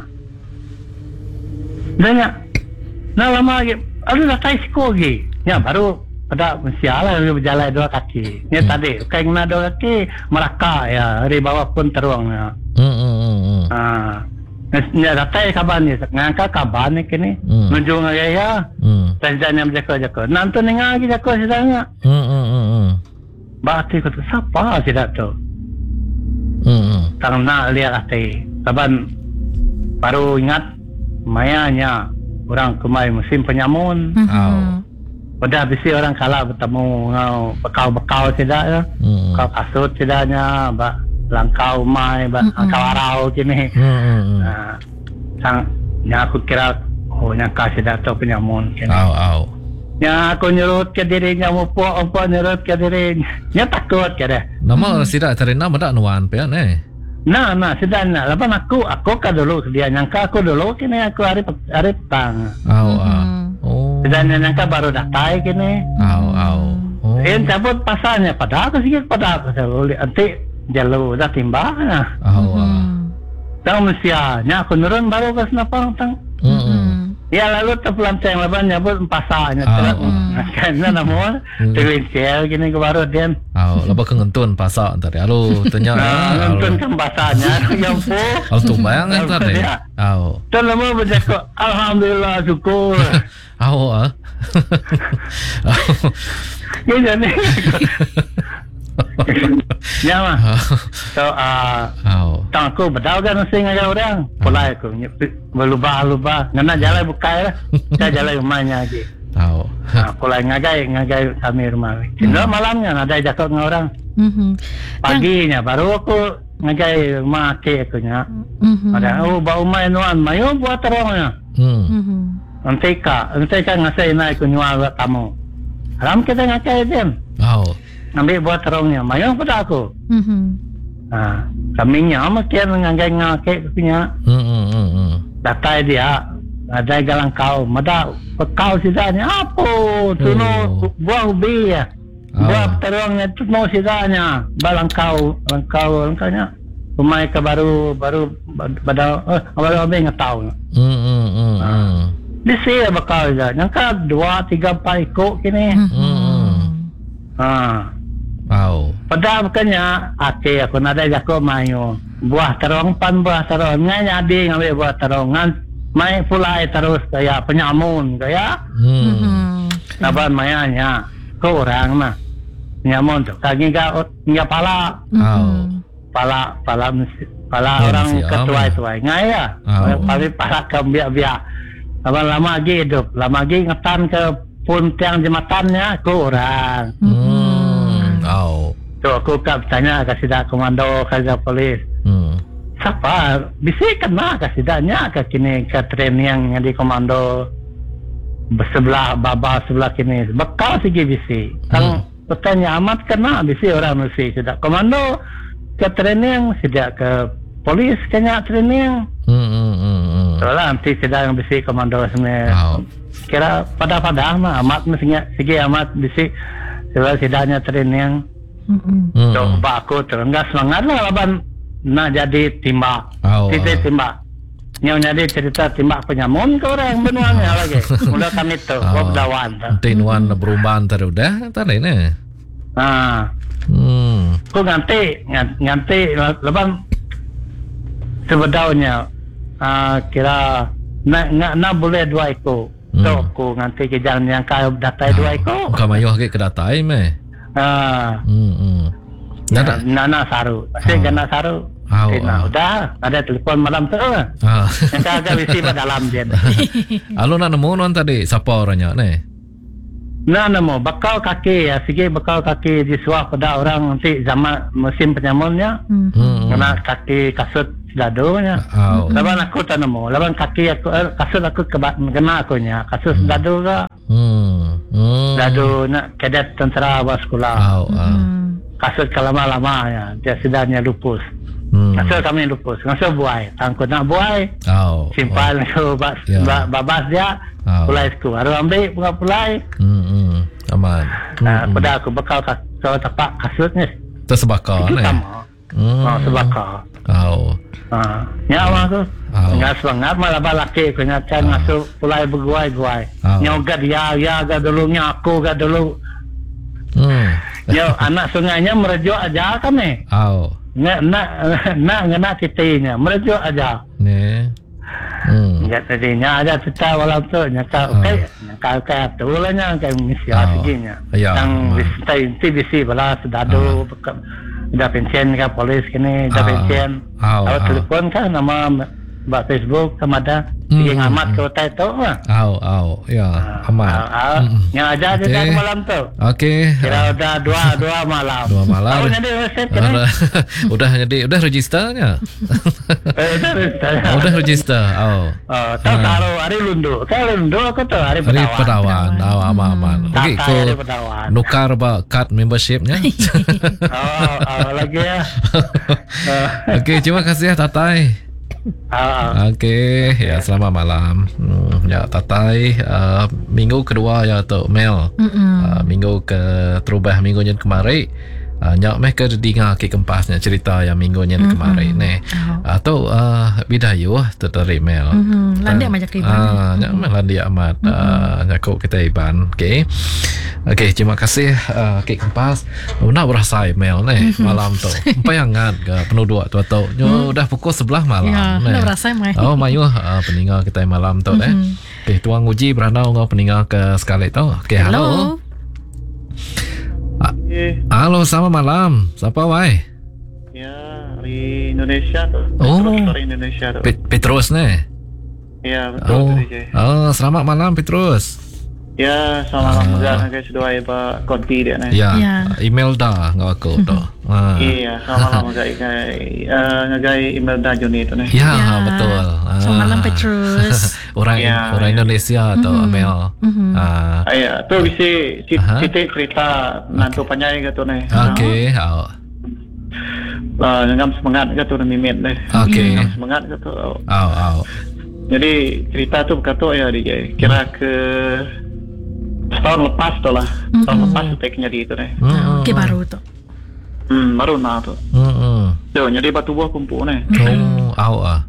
Dan ya, nah lama lagi, aduh dah tai siko lagi. Ya baru pada mestialah berjalan dua kaki. Ya Hmm. tadi, kayak kena dua kaki, Melaka ya, hari bawah pun teruang ya. Hmm. hmm, hmm, hmm. Ah, ya datai kaban ni, ngangka kaban ni kini, Hmm. nunjuk ngaya. Hmm. Tajanya berjaga-jaga. Nanti nengar lagi jaga sedangnya. Hmm. hmm, hmm, hmm. Bahati kata, siapa tidak tu? Hmm. hmm. Tak nak lihat hati. Kaban baru ingat mayanya orang kemai musim penyamun. Au. Udah bisi orang kalah bertemu ngau bekau-bekau tidak ya. Hmm. Kau kasut tidaknya, bak langkau mai, bak Mm-mm. langkau arau kini. Hmm. hmm, hmm. Nah, sang nya aku kira oh nyangka tidak tahu penyamun kini. Au au. Nya aku nyurut ke dirinya mupo apa nyurut ke dirinya. Nya takut ke dah. Nama sida terina madak nuan pe ne. Nah, nah, sedangnya. Lepas aku, aku kan dulu dia nyangka aku dulu kini aku hari hari petang. Au au. Oh. Sedangnya nyangka baru datai kini. Au au. Oh. Eh, cabut pasalnya pada aku sikit pada aku selalu nanti jalur dah timbang nah. Au au. Tang mestianya aku nurun baru ke senapang tang. Hmm. Ya lalu terpelanceng lepas nyabut pasalnya Ah, terus. ah. Karena nama terlincel gini ke baru dia. Au, lepas ke ngentun pasak tadi. Alu tanya. Nah, nonton kan pasalnya yang po. Au tu bayang kan tadi. Au. Tu lama bercakap alhamdulillah syukur. Au ah. Ini jadi. Ya mah. So ah Au. tang aku bedau kan mesti ngajar orang. Pulai aku berlubah-lubah. Ngana jalan bukai lah. Saya jalan rumahnya lagi. Au. Nah, pulai ngagai ngagai kami rumah. Cuma malamnya ada jakot dengan orang. Mhm. Paginya baru aku ngagai rumah ke aku nya. Mhm. Ada oh bau main nuan mayo buat terongnya. Hmm. Mhm. Nanti ka, nanti ka ngasih naik ku nyual buat tamu. Alam kita ngakai dia. Au. Ambil buat terongnya. Mayo pada aku. Mhm. Nah, kaminya makin ngagai ngakai punya. Hmm hmm hmm. hmm. Datai dia ada galang kau, mada kau sidanya apa? Tuno Oh. buah ubi ya. Ah. Buah terongnya tuno sidanya. Balang kau, langkau, langkaunya. Rumah ke baru baru pada eh baru ambil ngetau. Hmm hmm hmm. hmm. Di sini bakal je. Nyangka dua, tiga, empat ikut kini. Hmm. Ha. Au. Pada bukannya, ake aku nada jago mayo. Buah terong pan buah terong. Ngai jadi ngambil buah terong. Ngan mai pulai terus kaya penyamun kaya. Hmm. Mhm. Saban mayanya. Kau orang mah. Penyamun tu. Kaki ka nggak pala. Au. Pala, pala mesti. Pala Ya, orang mesti ketuai-tuai. Ngai ya. Oh. Tapi pala kebiak-biak. Abang lama lagi hidup. Lama lagi ngetan ke pun tiang jematannya aku orang. Hmm. Au. Tu aku kap tanya kasih dah komando kerja polis. Hmm. Siapa? Bisa kena kasih dahnya ke kini ke training yang di komando sebelah baba sebelah kini. Bekal segi bisi. Tang petanya amat kena bisi orang mesti sudah komando ke training sudah ke polis kena training. Hmm hmm hmm. hmm. Soalnya nanti sedang bisi komando sebenarnya. Au. Kira pada-pada mah amat mestinya segi amat bisi sebab sedangnya training. Mhm. Hmm. Coba aku terus enggak semangat lah laban nak jadi timbak. Au. Tidak timbak. Yang jadi cerita timbak penyamun ke orang benuannya lagi. Mula kami tu, Au. Bob Dawan tu. Tinuan perubahan tadi udah tadi ni. Ha, Hmm. aku nganti ngan- nganti laban sebetulnya ah kira nak nak nak boleh dua ikut. So aku nganti ke jalan yang kau datai dua ekor. Kau mayuh ke kedatai meh. Ah. Hmm. hmm. Nada. Nana saru. Saya kena saru. Oh, Nah, oh. udah ada telepon malam tu. Ah. Yang agak bisi pada dalam je. Alo nak nemu non tadi siapa orangnya ni? Nah, namo bakal kaki ya, sige bakal kaki disuah pada orang nanti zaman musim penyamunnya. Hmm. Hmm. Kena kaki kasut dadonya. Oh. Laban aku tak nemu. Laban kaki aku eh, kasut aku keba, kena aku nya. Kasut hmm. dado ka. Hmm. Hmm. Dado nak kadet tentera awal sekolah. Oh. ah. Hmm. Kasut kelama-lama ya. Dia sedangnya lupus. Hmm. Kasut kami lupus. Kasut buai. Tangkut nak buai. Oh. Simpan aku bas, Ya. ba, babas dia. Oh. Pulai aku. Baru ambil bunga pulai. Hmm. hmm. Aman. Nah, Hmm. pada aku bekal kas, so tapak kasutnya. Tersebakar Itu ni. sama. Hmm. Oh, sebakar. Oh. Ha, nyawa aku. Oh. Nggak semangat malah balaki aku nyacan Oh. masuk pulai berguai-guai. Oh. Nyogat ya ya ga dulu nyaku ga dulu. Hmm. Yo anak sungainya merejuk aja kami. Oh. Nak nak nak ngena titinya merejuk aja. Ni. Hmm. Ya tadinya ada kita walau tu nyata Oh. okey. Nyata okey tu lah nya kayak misi Oh. asiginya. Ya, Yang aman. bisa inti bisi bala sedado dah pensiun ke polis kini dah Ah. pensiun. Oh, Kalau oh. telefon kan nama Mbak Facebook sama ada Hmm, yang hmm, amat hmm. kau tahu tu lah. Oh. Oh. Ya. Aman. Ah, Hmm. yang aja Okey. okay. malam tu. Okey. Kira udah dua dua malam. Dua malam. Tahu jadi resep kan? Udah, udah jadi udah registernya. Eh, dah resep. Udah register. Oh. Oh, tahu taruh hari lundu. Kalau lundu aku tahu hari Hari pedawan. pedawan. Oh, aman aman. Okey, Tata ko hari pedawan. nukar ba card membershipnya. Oh, oh, lagi ya. Okey, terima kasih ya Tatai. Ah, Okey, ya selamat malam. Hmm, ya Tatai, uh, minggu kedua ya tu Mel. Uh, minggu ke terubah minggu yang kemarin. Uh, nyak meh ke dengar ke kempasnya cerita yang minggu yang kemarin ni. Atau uh, bidayu tu dari Mel. Hmm. Landak macam kriban. Ah, nyak meh landia amat. Uh, nyakuk kita iban. Okey. Okey, terima kasih uh, Kek Kempas. Oh, nak berasa Mel ni malam tu. Bayangan ke penuh dua tu tu. Yo dah pukul sebelah malam. Ya, ni. nak berasa mai. Oh, mayu uh, peninggal kita malam tu eh. Okey, tuang uji beranau ngau peninggal ke sekali tu. Okey, halo. Hello. Ah, Eh, halo, selamat malam. Siapa wai? ya, dari Indonesia tu. Oh. Petrus dari Indonesia tu. Pet- Petrus ni. Ya, betul Oh. tu je. Oh, selamat malam Petrus. Ya, sama Ah. malam juga nak kasi doa ba konti dia ni. Ya, Ya. email dah ngau aku tu. Ah. Iya, sama malam juga ikai eh ngagai email dah Joni tu ni. Ya, Ya. betul. Selamat malam Petrus. orang Ya, orang ya. Indonesia atau Mhm. Amel. Mhm. Ah, Ah, ya, tu bisi Aha. cerita cerita nantu panjang ke tu ni. okey. Oh. Ah, ngam semangat ke tu ni mimet ni. Okey. Ngam semangat ke tu. Oh, oh. Jadi cerita tu berkata ya D J. Kira ke tahun lepas tu lah. Tahun lepas tu teknya di itu ni. Hmm. Okey baru tu. Hmm, baru nah tu. Hmm. Tu, jadi batu buah kumpul ni. Oh, oh, ah.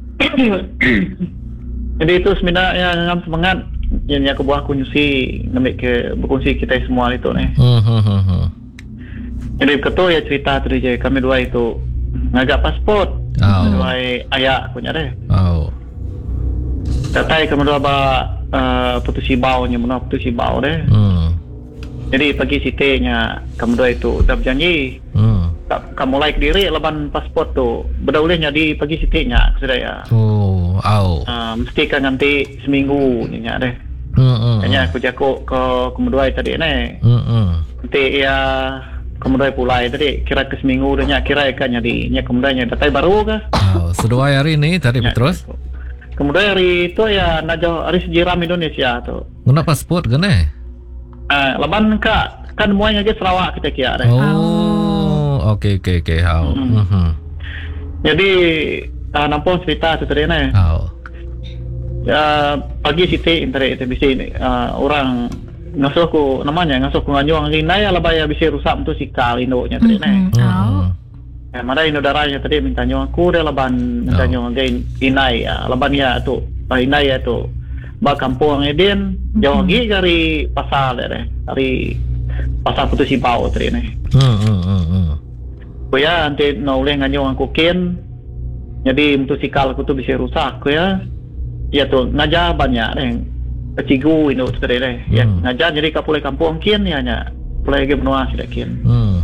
Jadi itu sebenarnya ngam semangat yang aku buah kunci ngambil ke berkongsi kita semua itu ni. Hmm, hmm, hmm, hmm. Jadi ketua ya cerita tu D J, kami dua itu ngajak pasport. Oh. Dua ayah punya deh. Oh. Tatai kami dua ba uh, putusi bau nya mana putusi bau deh. Hmm. Jadi pagi sitenya kami dua itu dah berjanji Hmm. tak kamu like diri laban pasport tu berdaulinya di pagi sitenya sudah ya. Oh, oh. Uh, mesti kan nanti seminggu nya deh. Hmm, hmm. Kayaknya aku jago ke kemudian tadi ni. Hmm, hmm. Nanti ya kemudian pulai tadi kira ke seminggu dah nya kira kan jadi nya kemudiannya datai baru ke. Oh, sedua hari ni tadi Ya, Petrus. Kemudian hari itu ya nak jauh hari sejiram Indonesia tu. Guna pasport ke ni? Uh, leban kak kan semuanya ke Sarawak kita kira deh. Oh, okey okey okey. How? Mm-mm. Hmm. Jadi uh, nampung cerita tu tadi ni. How? Ya pagi siti internet itu bisa uh, orang ngasuh ku namanya ngasuh ku nganyong rinai ala baya bisa rusak motosikal indoknya tadi ni. Oh. Eh, mana ino darahnya tadi minta nyong aku dia laban minta Oh. nyong gain inai ya laban ya tu ah, inai ya tu ba kampung edin jauh lagi dari pasar deh dari pasar putusi bau tadi ni. Hmm, hmm, hmm, hmm. Ku ya nanti nak boleh nganyong aku ken jadi motosikal aku tu bisa rusak ku ya. Ya tu ngajar banyak deh. cigu itu tadi deh. Ya Hmm. ngajar jadi kapulai kampung kian ya nya. Pulai ge benua sida kian. Hmm.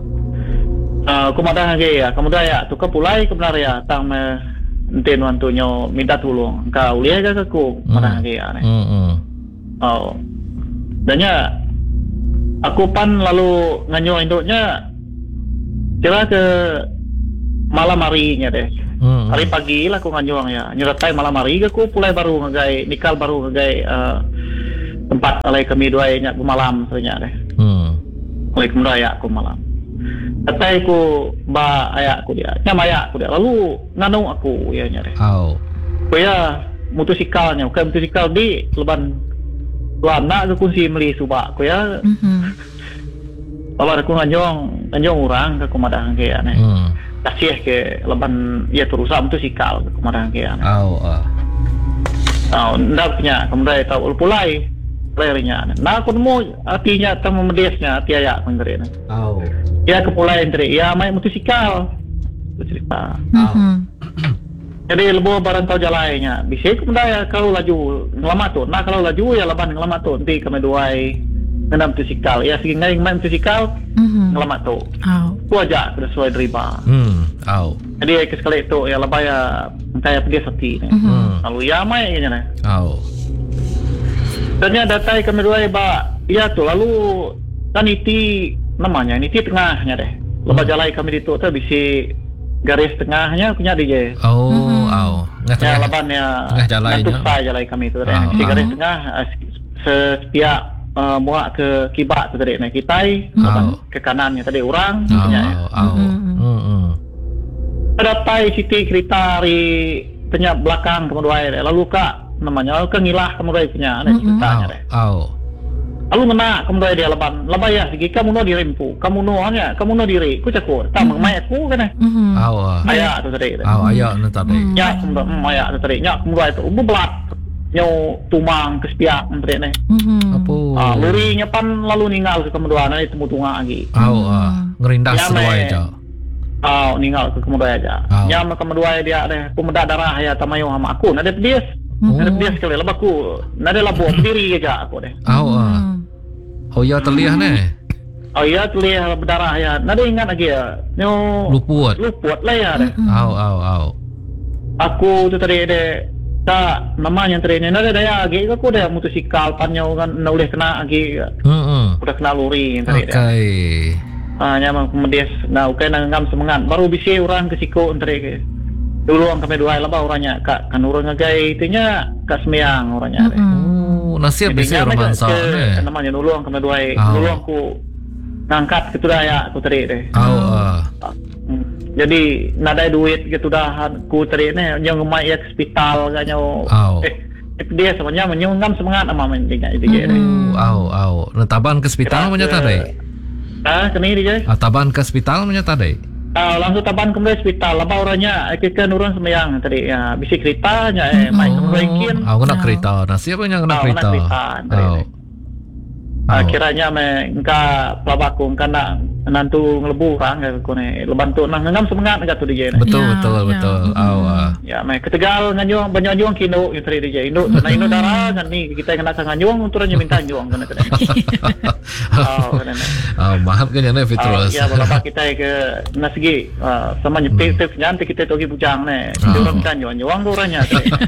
Ah kumadah ge ya, kemudian ya tu kapulai kebenar ya tang me ente nuantunyo minta tolong. Ka uliah ke aku madah ge ya. Hmm. Hmm. Oh. Dan ya aku pan lalu nganyo induknya kira ke malam harinya deh. Hmm. Hari pagi lah aku nganjuang ya. Nyeratai malam hari ke aku pulai baru ngagai nikal baru ngagai uh, tempat alai kami dua nya ku malam sebenarnya deh. Hmm. Alai kemraya aku malam. Katai ku ba ayak aku dia. Nyam ayak aku dia. Lalu nganung aku ya nya deh. Au. Ku ya motosikalnya, bukan motosikal di leban lana ke kunci meli subak ku ya. Mhm. Kalau aku nganjong, nganjong orang ke kumadang ke ya nih. Hmm. Kasih ke leban ya terusan motosikal ke kumadang ke ya nih. Au. Ah. Oh, ndak punya, kemudian tahu pulai layarnya. Nah, aku nemu artinya temu medesnya, arti ayak mengerin. Au. Ya kepulai entri, ya main motosikal. Itu cerita. Mhm. Jadi lebo barang tahu jalannya. Bisa kemudian ya kalau laju ngelamat tuh. Nah kalau laju ya leban ngelamat tuh. Nanti kami duai ngenam motosikal. Ya sehingga yang main motosikal Mhm. ngelamat tuh. Au. Itu aja sudah sesuai derima. Hmm. Au. Jadi sekali itu ya lebay ya entah dia seti. Hmm. Lalu ya main kayaknya nih. Au. Dan ya datai kami duai ba. Ya tuh lalu kan iti namanya ini iti tengahnya deh. Lebay jalan kami itu tuh bisa garis tengahnya punya D J. Oh, Mhm. au. Nggak Ya tengah. leban ya tengah jalannya. nantuk saya jalan kami itu deh. Ah, Si ah. garis tengah eh, setiap uh, muak ke kibak tu tadi. Nah kitai Ah. leban ke kanannya tadi orang Au. punya. Au. Au. Mhm. Hmm. Hmm. Ada tai siti cerita di tengah belakang kemudian lalu kak namanya lalu ke ngilah kemudian punya ada Mhm. ceritanya Au. deh. Au. Lalu ngena kemudian dia leban lebay ya segi kamu no dirimpu kamu no hanya kamu no diri ku cakur tak mengemai aku kan eh Mhm. Au. Ah. ayah tu tadi. Au. Ayo nu tadi. Hmm. Ya kemudian hmm, ayah tu tadi ya kemudian itu ubu belat nyo tumang ke sepiak tadi nih. Mhm. Apa? Ah, lurinya pan lalu ninggal ke kemudian itu tunga lagi. Au. Ah. Ngerindas Ya, sedua me. itu. Oh, ninggal ke kemudian aja. Oh. Ya, kemudian dia ada pemuda darah ya tamayo sama aku. Nada pedis. Oh. Nada pedis sekali lah aku. Nada labu berdiri aja aku deh. Au. Ah. Mhm. Oh ya terlihat nih. Oh iya, terlihat berdarah ya. Nada ingat lagi ya. Nyo Luput. luput lah ya deh. Mhm. Au. Au. Au. Aku tu tadi deh. Tak namanya tadi ni. Nada daya lagi. Aku dah motosikal panjang kan. Nda boleh kena lagi. Hmm. Hmm. Udah kena luri tadi deh. Okay. Ah, nyamang kemudian. Nah, okay nangam semangat. Baru bisa orang ke siko tadi ke. Dulu orang kami dua lah orangnya. Kak kan orang ngagai itunya kak semeyang orangnya deh. Mhm. Oh, nasib bisa Jadinya romansa ke- nih. ke namanya nulung kami dua Oh. nulung aku ngangkat gitu dah ya aku tadi deh. Au. Ah. Hmm. Jadi nada duit gitu dah aku tadi nih yang ngemai ya ke hospital kan nyo. Oh. Eh dia sebenarnya menyungam semangat sama mentingnya itu Mhm. dia. Au. Au. Netaban ke hospital menyata deh. Ah, kini dia. Ah, taban ke hospital menyata deh. Ah, langsung taban kemudian hospital. Apa orangnya kita nurun sembayang tadi ya. Bisa ceritanya eh mai kemudian Aku nak Oh. kereta. Nasib apa yang nak Oh, kereta? nak kereta, tadi Au. ni. Ah, kiranya me engka pelabaku engka nak nantu ngelebu orang aku ni leban tu nang ngam semangat engka tu dia ni. Betul, Ya, betul, ya. betul. Mm-mm. Au. Ah. Ya me ketegal nganyong banyong kino yang tadi dia. Induk na ino darah kan ni kita kena nganyong untuk nya minta nyong kan tu. Oh, kan ni. Ah, mahal kan yang ni Ah, Petrus. ya berapa kita ke nasgi ah, sama nyepit tu nanti kita togi bujang ni. Kita Ah. orang minta nyong nyong orangnya.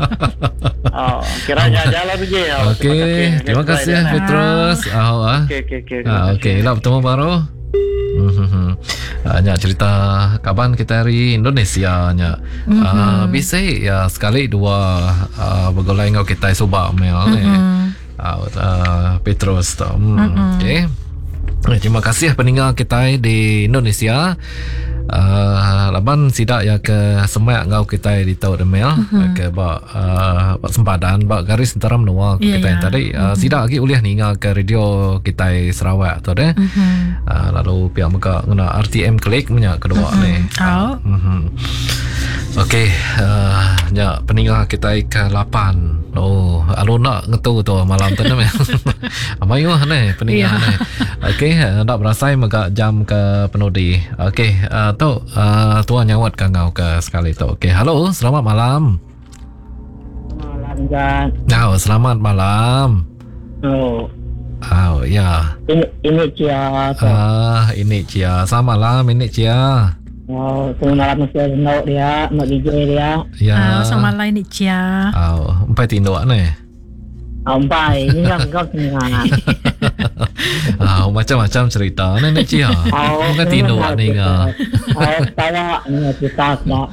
Oh, kiranya jalan dia. Okey, terima kasih Petrus. Au. Ah. Okey okey okey. Ah, okey, lah bertemu baru. Hmm, hanya cerita kapan kita hari Indonesia nya. Ah, bisa ya sekali dua uh, bergolai ngau kita subak mel ni. Mhm. Ah, uh, Petrus tu. Hmm, Mm-mm. okey. Eh, Terima kasih pendengar kita di Indonesia. Uh, laban sidak ya ke semak ngau kita di tau email Mhm. ke ba uh, ba sempadan ba garis antara menua Ya, kita ya. yang tadi uh, sidak lagi uliah ni ngau ke radio kita Sarawak tu deh. Mhm. Uh, lalu pihak mereka kena R T M klik punya kedua Mhm. ni. Oh. Mhm. Okey, uh, ya peninggal kita ke lapan. Oh, alun nak ngetu tu malam tu ni. Amayu ni peninggal Ya. ni. Okey, uh, nak berasai mega jam ke penudi. Okey, uh, tu uh, tuan nyawat ke ngau ke sekali tu. Okey, halo, selamat malam. Malam kan. Oh, selamat malam. Oh, Oh, ya. ini ini Cia. Ah, ini Cia. Selamat malam, ini Cia. Oh, tengah malam mesti nak dia, nak D J dia. Ya. Ah, sama lain ni Cia. Oh, empat tinduk ni. Ampai, ini kan kau tengah. Ah, macam-macam cerita ni ni Cia. Bukan tinduk ni ngah. Oh, saya ni kita tak.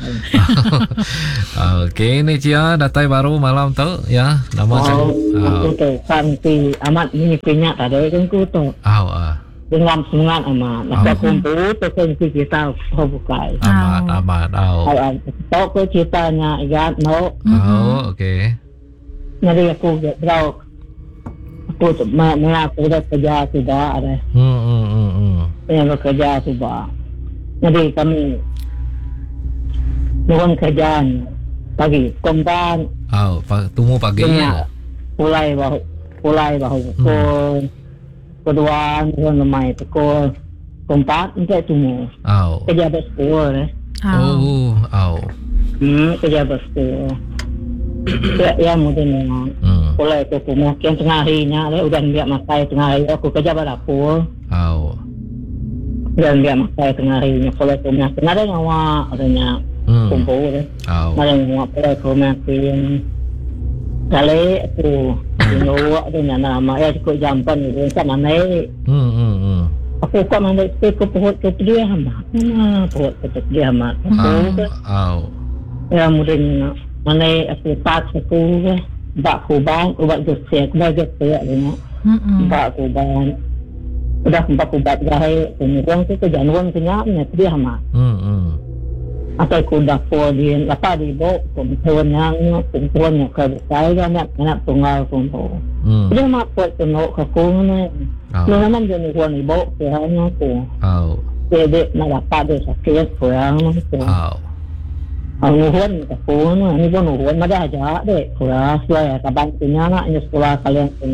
Okey, ni Cia datai baru malam tu ya. Nama Oh, saya. aku tu kan si amat ni punya tak ada kan ku tu. Oh, ah. Dengan semangat amat. Nak kumpul tu kan si kita kau bukai. Amat, amat. Oh. Oh, tahu ko ceritanya igat no. Oh, okey. Jadi aku berau aku tu mana aku dah kerja sudah ada. Hmm, hmm, hmm, hmm. Yang kerja sudah. Jadi kami mohon kerjaan pagi kompan Oh, tunggu pagi. punya mulai bahu mulai bahu ko kedua mohon lemai ko kompat untuk tunggu Oh. kerja betul eh. Oh, oh. Hmm, kerja betul. Ya, ya mungkin Hmm. mulai ke rumah kian tengah harinya dia udah biar makai tengah hari aku kerja pada dapur Oh. dan biar makai tengah harinya mulai ke rumah tengah ada ngawa adanya Hmm. kumpul deh Oh. ada ngawa mulai ke rumah kian kali aku dulu adanya nama ya cukup jampan itu kan mana Hmm, hmm, hmm. aku kok mana ke ke pohon ke dia hamba mana pohon ke dia hamba aku Oh. ya mungkin mana aku tak aku bak kuban ubat gesek ubat gesek ni Hmm. bak kuban udah bak kubat gahai kemudian tu kejanuan kenyapnya dia mah Hmm, hmm. atau kuda podin apa di bo kumpulan yang kumpulan yang kerja kan nak nak tunggal kumpul Hmm. dia mah buat tenok ke kumpulan Oh. ni memang jenis kuan di bo kerana tu Oh. dia nak dapat dia sakit kurang tu Oh. Nuhun ke pun ni pun nuhun ada aja deh kurang sesuai kaban punya nak ini sekolah kalian punya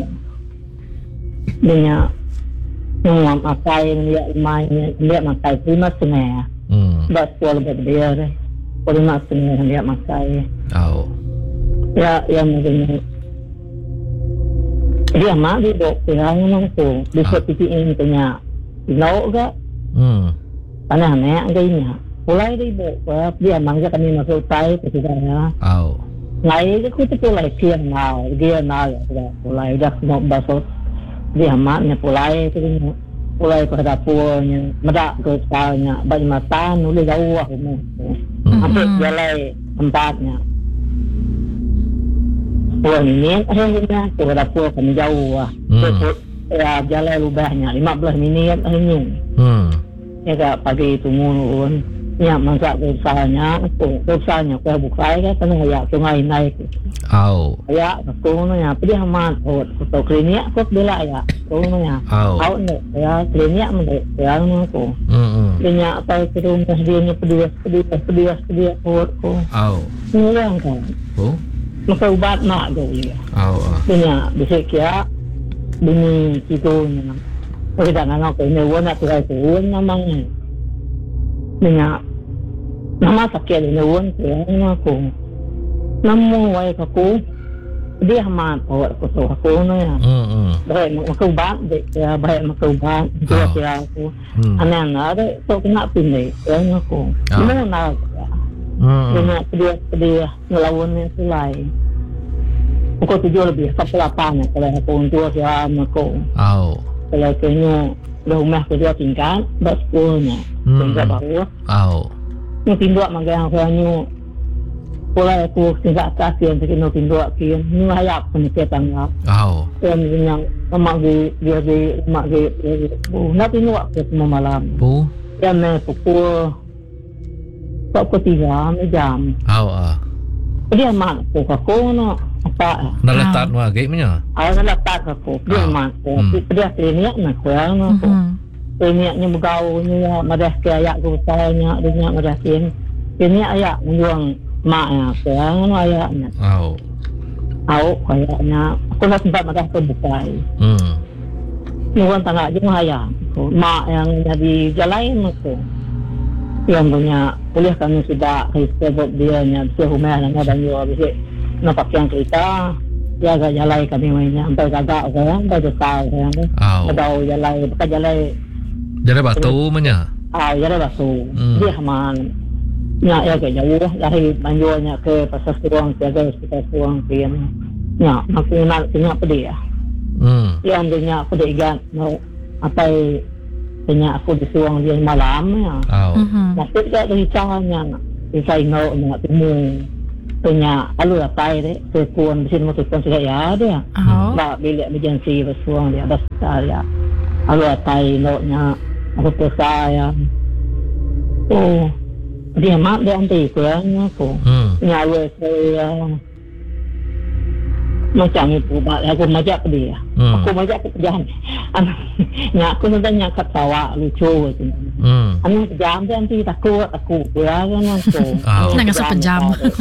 dia yang makai dia main dia makai lima setengah Hmm. dah sekolah berbeda deh lima setengah dia makai Oh. ya yang mungkin dia mah di dok kurang tu bisa pikirin punya no ke Hmm. karena nek gayanya mulai dari buat dia mangga kami masuk tai ketiganya Oh. Lai aku tu mulai kian mau dia nak dah mulai dah mau basot dia maknya mulai tu mulai pada dapurnya medak ke salnya bagi mata nulis jauh aku sampai jalan tempatnya pulang ini akhirnya ke dapur kami jauh ya jalan lubahnya lima belas minit akhirnya Hmm. ya tak pagi itu munun ya masak besarnya aku besarnya aku buka ya kan ya sungai naik Oh. ya aku nya dia amat oh atau klinik aku bela ya aku nya Oh. au ne ya klinik mende ya aku Hmm, hmm. dia apa ke rumah dia nya pedih pedih pedih pedih aku Oh. ni yang kan Oh. maka ubat nak dia Oh. Oh. dia bisa kira bini kitunya Ôi đàn anh ngọc cái nếu uống là từ ngày của uống nó mang này mình ạ nó mang sạc kia để nếu uống thì nó cũng nó mua quay cả cú dia mà ở của tổ cú nữa à Hmm, hmm. vậy mà câu bán vậy vậy mà câu bán kia kia cú anh em nói đấy tôi cũng ngại pin này nó cũng nó nào Hmm. dengan dia dia ngelawan yang selai aku tujuh lebih kapalapan kalau aku untuk dia aku Oh. kalau kena rumah kerja tingkat bas sekolahnya tingkat bawah Oh. ni tinduk magang aku pula aku tingkat kasihan sekino tinduk kian ni hayap ni ketang Oh. dan yang mak di dia di mak di bu nak tinduk ke semua malam Bu. dan pukul pukul tiga jam Oh. Ah. dia mak aku no apa Nak letak wa gate punya. Ah, nak letak aku dia mak dia klinik nak kurang aku kliniknya bergaulnya madah kayak aku tanya dia madah kian klinik ayak menjuang mak ya kurang ayaknya Oh. au kayaknya aku nak sempat madah terbuka Hmm. Nuan tengah je ayah mak yang jadi jalan aku yang punya kuliah kami sudah sebab dia nya bisa rumah dengan banyak habis nampak yang cerita dia agak jalai kami mainnya sampai gagak kan sampai besar kan Au. ada jalai bukan jalai Jadi batu menya. ah jalai batu Hmm. dia haman nya ya ke jauh dari banjurnya ke pasar Suang jaga sekitar Suang pian nya makin nak tengok pedih ya Hmm. yang dia pedih gan mau apa tanya aku di Suang dia malam ya Au. Mhm. Maksud tak dari caranya di saya nak nak temu tanya alu apa deh sekuan di sini motor saya ya dia Oh. Ba bilik emergency bersuang dia ada sekitar ya. Alu atai noknya apa tu saya. Oh. Dia mak dia anti kurangnya aku. Hmm. Nyawa saya macam itu ba aku majak ke dia. Hmm. Aku majak ke pejahan. Nya aku tanya kat sawah lucu tu. Hmm. Anu pejam dia anti takut aku kurang aku. Au. Nak rasa pejam.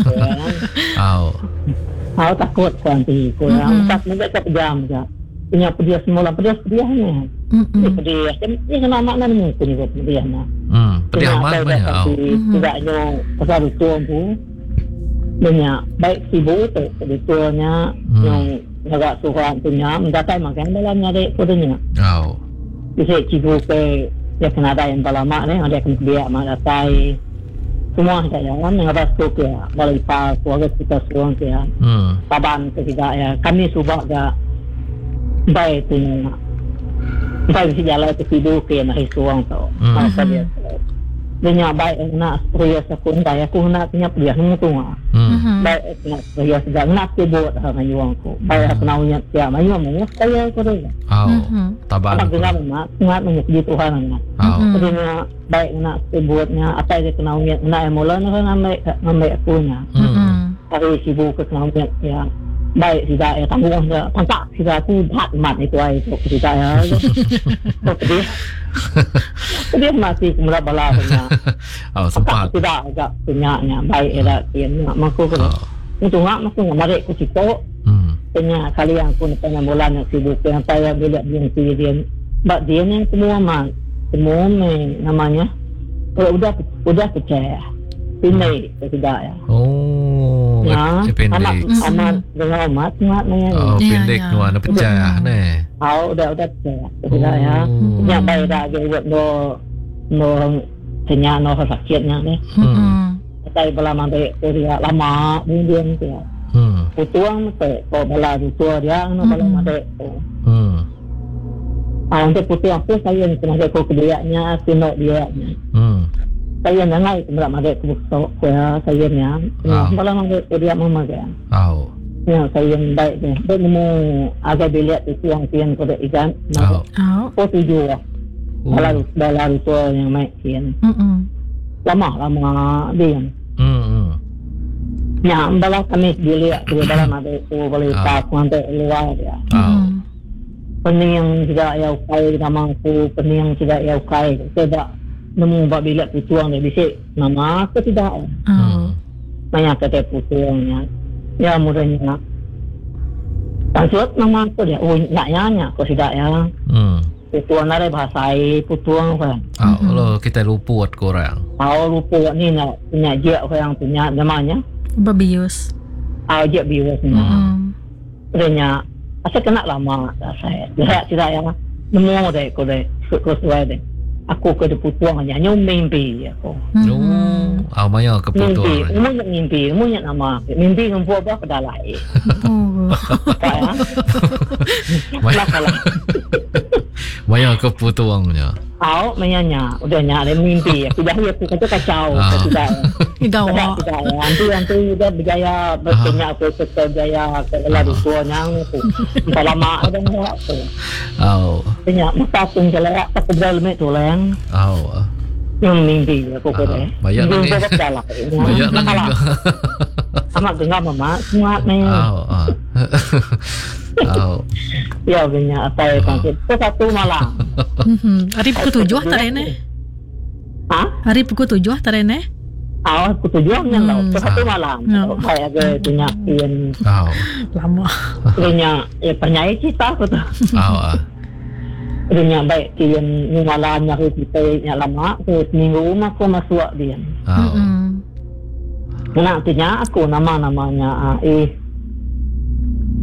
Au. Aku takut nanti kurang Mm-mm. tak nak tak pejam je. Punya pedia semula pedia pediahnya. Ni Mhm. pedia. Ni kena makna ni punya pedia na. Hmm. Pedih amat banyak. Au. Tidaknya pasal itu tu banyak baik sibuk tu sebetulnya Hmm. yang agak surat punya mendatai makan dalam nyari punya. Au. Bisa cibu ke dia kena ada yang lama ni ada kena dia mak datai semua kita jalan yang ada stok ya balai pa keluarga kita Suang ya. Hmm. Taban ketiga ya kami subak ga baik tu baik si jalan tu tidur ke nak Suang tau Hmm. masa dia dia baik nak serius aku ndai aku nak punya dia semua tu ah Hmm. Mhm. baik nak serius dah nak ke buat hang ayuang ku baik aku nak punya dia mayu mau saya aku dah Au. Mhm. Taban. apa dengar mak sangat menyukai Tuhan nak Au. Mhm. jadi baik nak ke buatnya apa dia kena punya nak emolan kan ambil ambil aku nya Hmm. Mhm. hari sibuk ke kena punya ya baik tidak ya tanggung je tampak tidak aku hat mat itu ai tu tidak ya dia dia masih kemudian bala punya Au sempat. tidak agak punya nya baik ada kian mak aku ke Au. itu mak aku mari ku cipto Hmm. punya kali yang aku nak bulan yang sibuk yang saya bila dia dia bak dia yang semua mak semua me, namanya kalau udah udah percaya ini tidak ya Oh. ya amat Appendix. amat dengan amat amat dengan Oh, Ya, pendek ya. tu anak percaya ne. oh udah udah percaya tidak ya Oh. yang baik dah dia buat no no tanya no sakitnya ni Mhm. saya bela mandek dia lama kemudian dia Hmm. putuang te ko bela tua dia no bela mandek Hmm. ah untuk putuang tu saya ni kena ko kebiaknya sinok dia Hmm. saya nangai bela mandek ku so saya saya ni Ah. bela mandek dia mama dia Au. ya saya baik dia dia nemu agak biliat itu yang kian ko ikan Au. Oh. ko tujuh Oh. bela bela tua yang mai kian Mhm. lama lama dia Hmm. Hmm. ya bela kami biliat dia bela mandek ku boleh Ah. tak mandek luar dia Au. Mhm. pening yang tidak ya ukai nama aku pening yang tidak ya ukai tidak nemu bab bilik putuang dia bisik nama aku tidak Oh. banyak kata putuangnya ya mudahnya maksud nama aku dia oh nak nyanyi aku tidak ya Hmm. putuang ada bahasa putuang kan Au. Lo kita luput korang. tahu lupa ni nak punya je yang punya namanya Babius. ah je biusnya Mhm. punya asal kena lama dah saya dia tidak ya nemu deh aku deh sesuai deh aku ke putuang hanya nyum mimpi aku Oh. Au maya ke mimpi, putu. umumnya mimpi, umumnya nama mimpi yang buat apa dah lain. Oh. Apa ya? Kenapa lah? Maya ke putuangnya. Aku menyanya, udah nyari mimpi. Tidak dia tu kata kacau, Ah. tidak. Gawa. Tidak, tidak. Nanti nanti udah berjaya bertanya aku berjaya ke lalu tuanya tu. Tak lama ada nak tu. Au. Tanya masa pun jelek, tak berjalan mek tu lah. Au. Yang mimpi aku kata. Banyak Mimpi ni. buat jalan. Banyak nang juga. Amat dengar mama, semua ni. Au. ah. Au. Ya punya apa ya kan. Itu satu malam. Mhm. Hari pukul tujuh tarene. Hah? Hari pukul tujuh tarene. Awak ketujuannya Hmm. tau. So, satu malam. No. Saya ada punya yang Au. Lama. punya ya penyanyi cerita aku tu. Au. ah. Punya baik yang ni malam yang kita yang lama tu minggu rumah aku masuk dia. Au. Mhm. Nantinya aku nama namanya ah, eh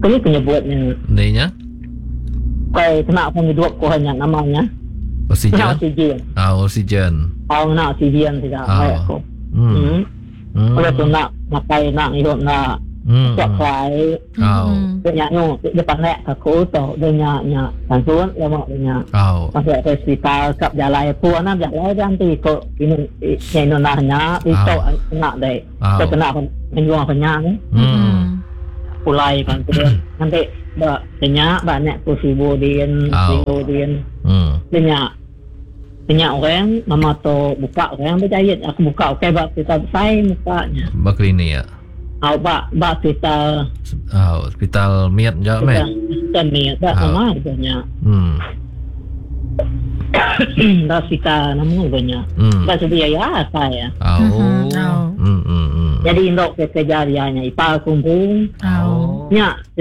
Ini penyebutnya. Ininya? Kayak kena penghidup ko hanya namanya. Oksigen. Kena oksigen. Ah, oksigen. Kalau kena oksigen tidak Ah. kayak ko. Hmm. Hmm. Hmm. Kalau tu nak makai nak hidup nak Hmm. cak kai. Oh. Dia nyak nu depan nek aku tu dia nyak nyak tansun lama dia nyak. Oh. Masuk ke hospital kap jalan puan nak jalan nanti ko ini ini nanya itu nak deh. Ko kena menjual penyang. Hmm. Pulai kan kemudian nanti ba banyak banyak kusibodin, sibodin. Hmm. Banyak banyak orang mama tu buka orang berjaya aku buka okey bak kita saya mukanya. Bak klinik ya. Au bak bak kita Oh, hospital Miat je meh. kita ni dah sama banyak. Hmm. Dah kita namun banyak. Hmm. Dah sedia ya saya. Oh. Oh. Hmm hmm hmm. Jadi indok kejadiannya ipar kumpul. Oh. Nya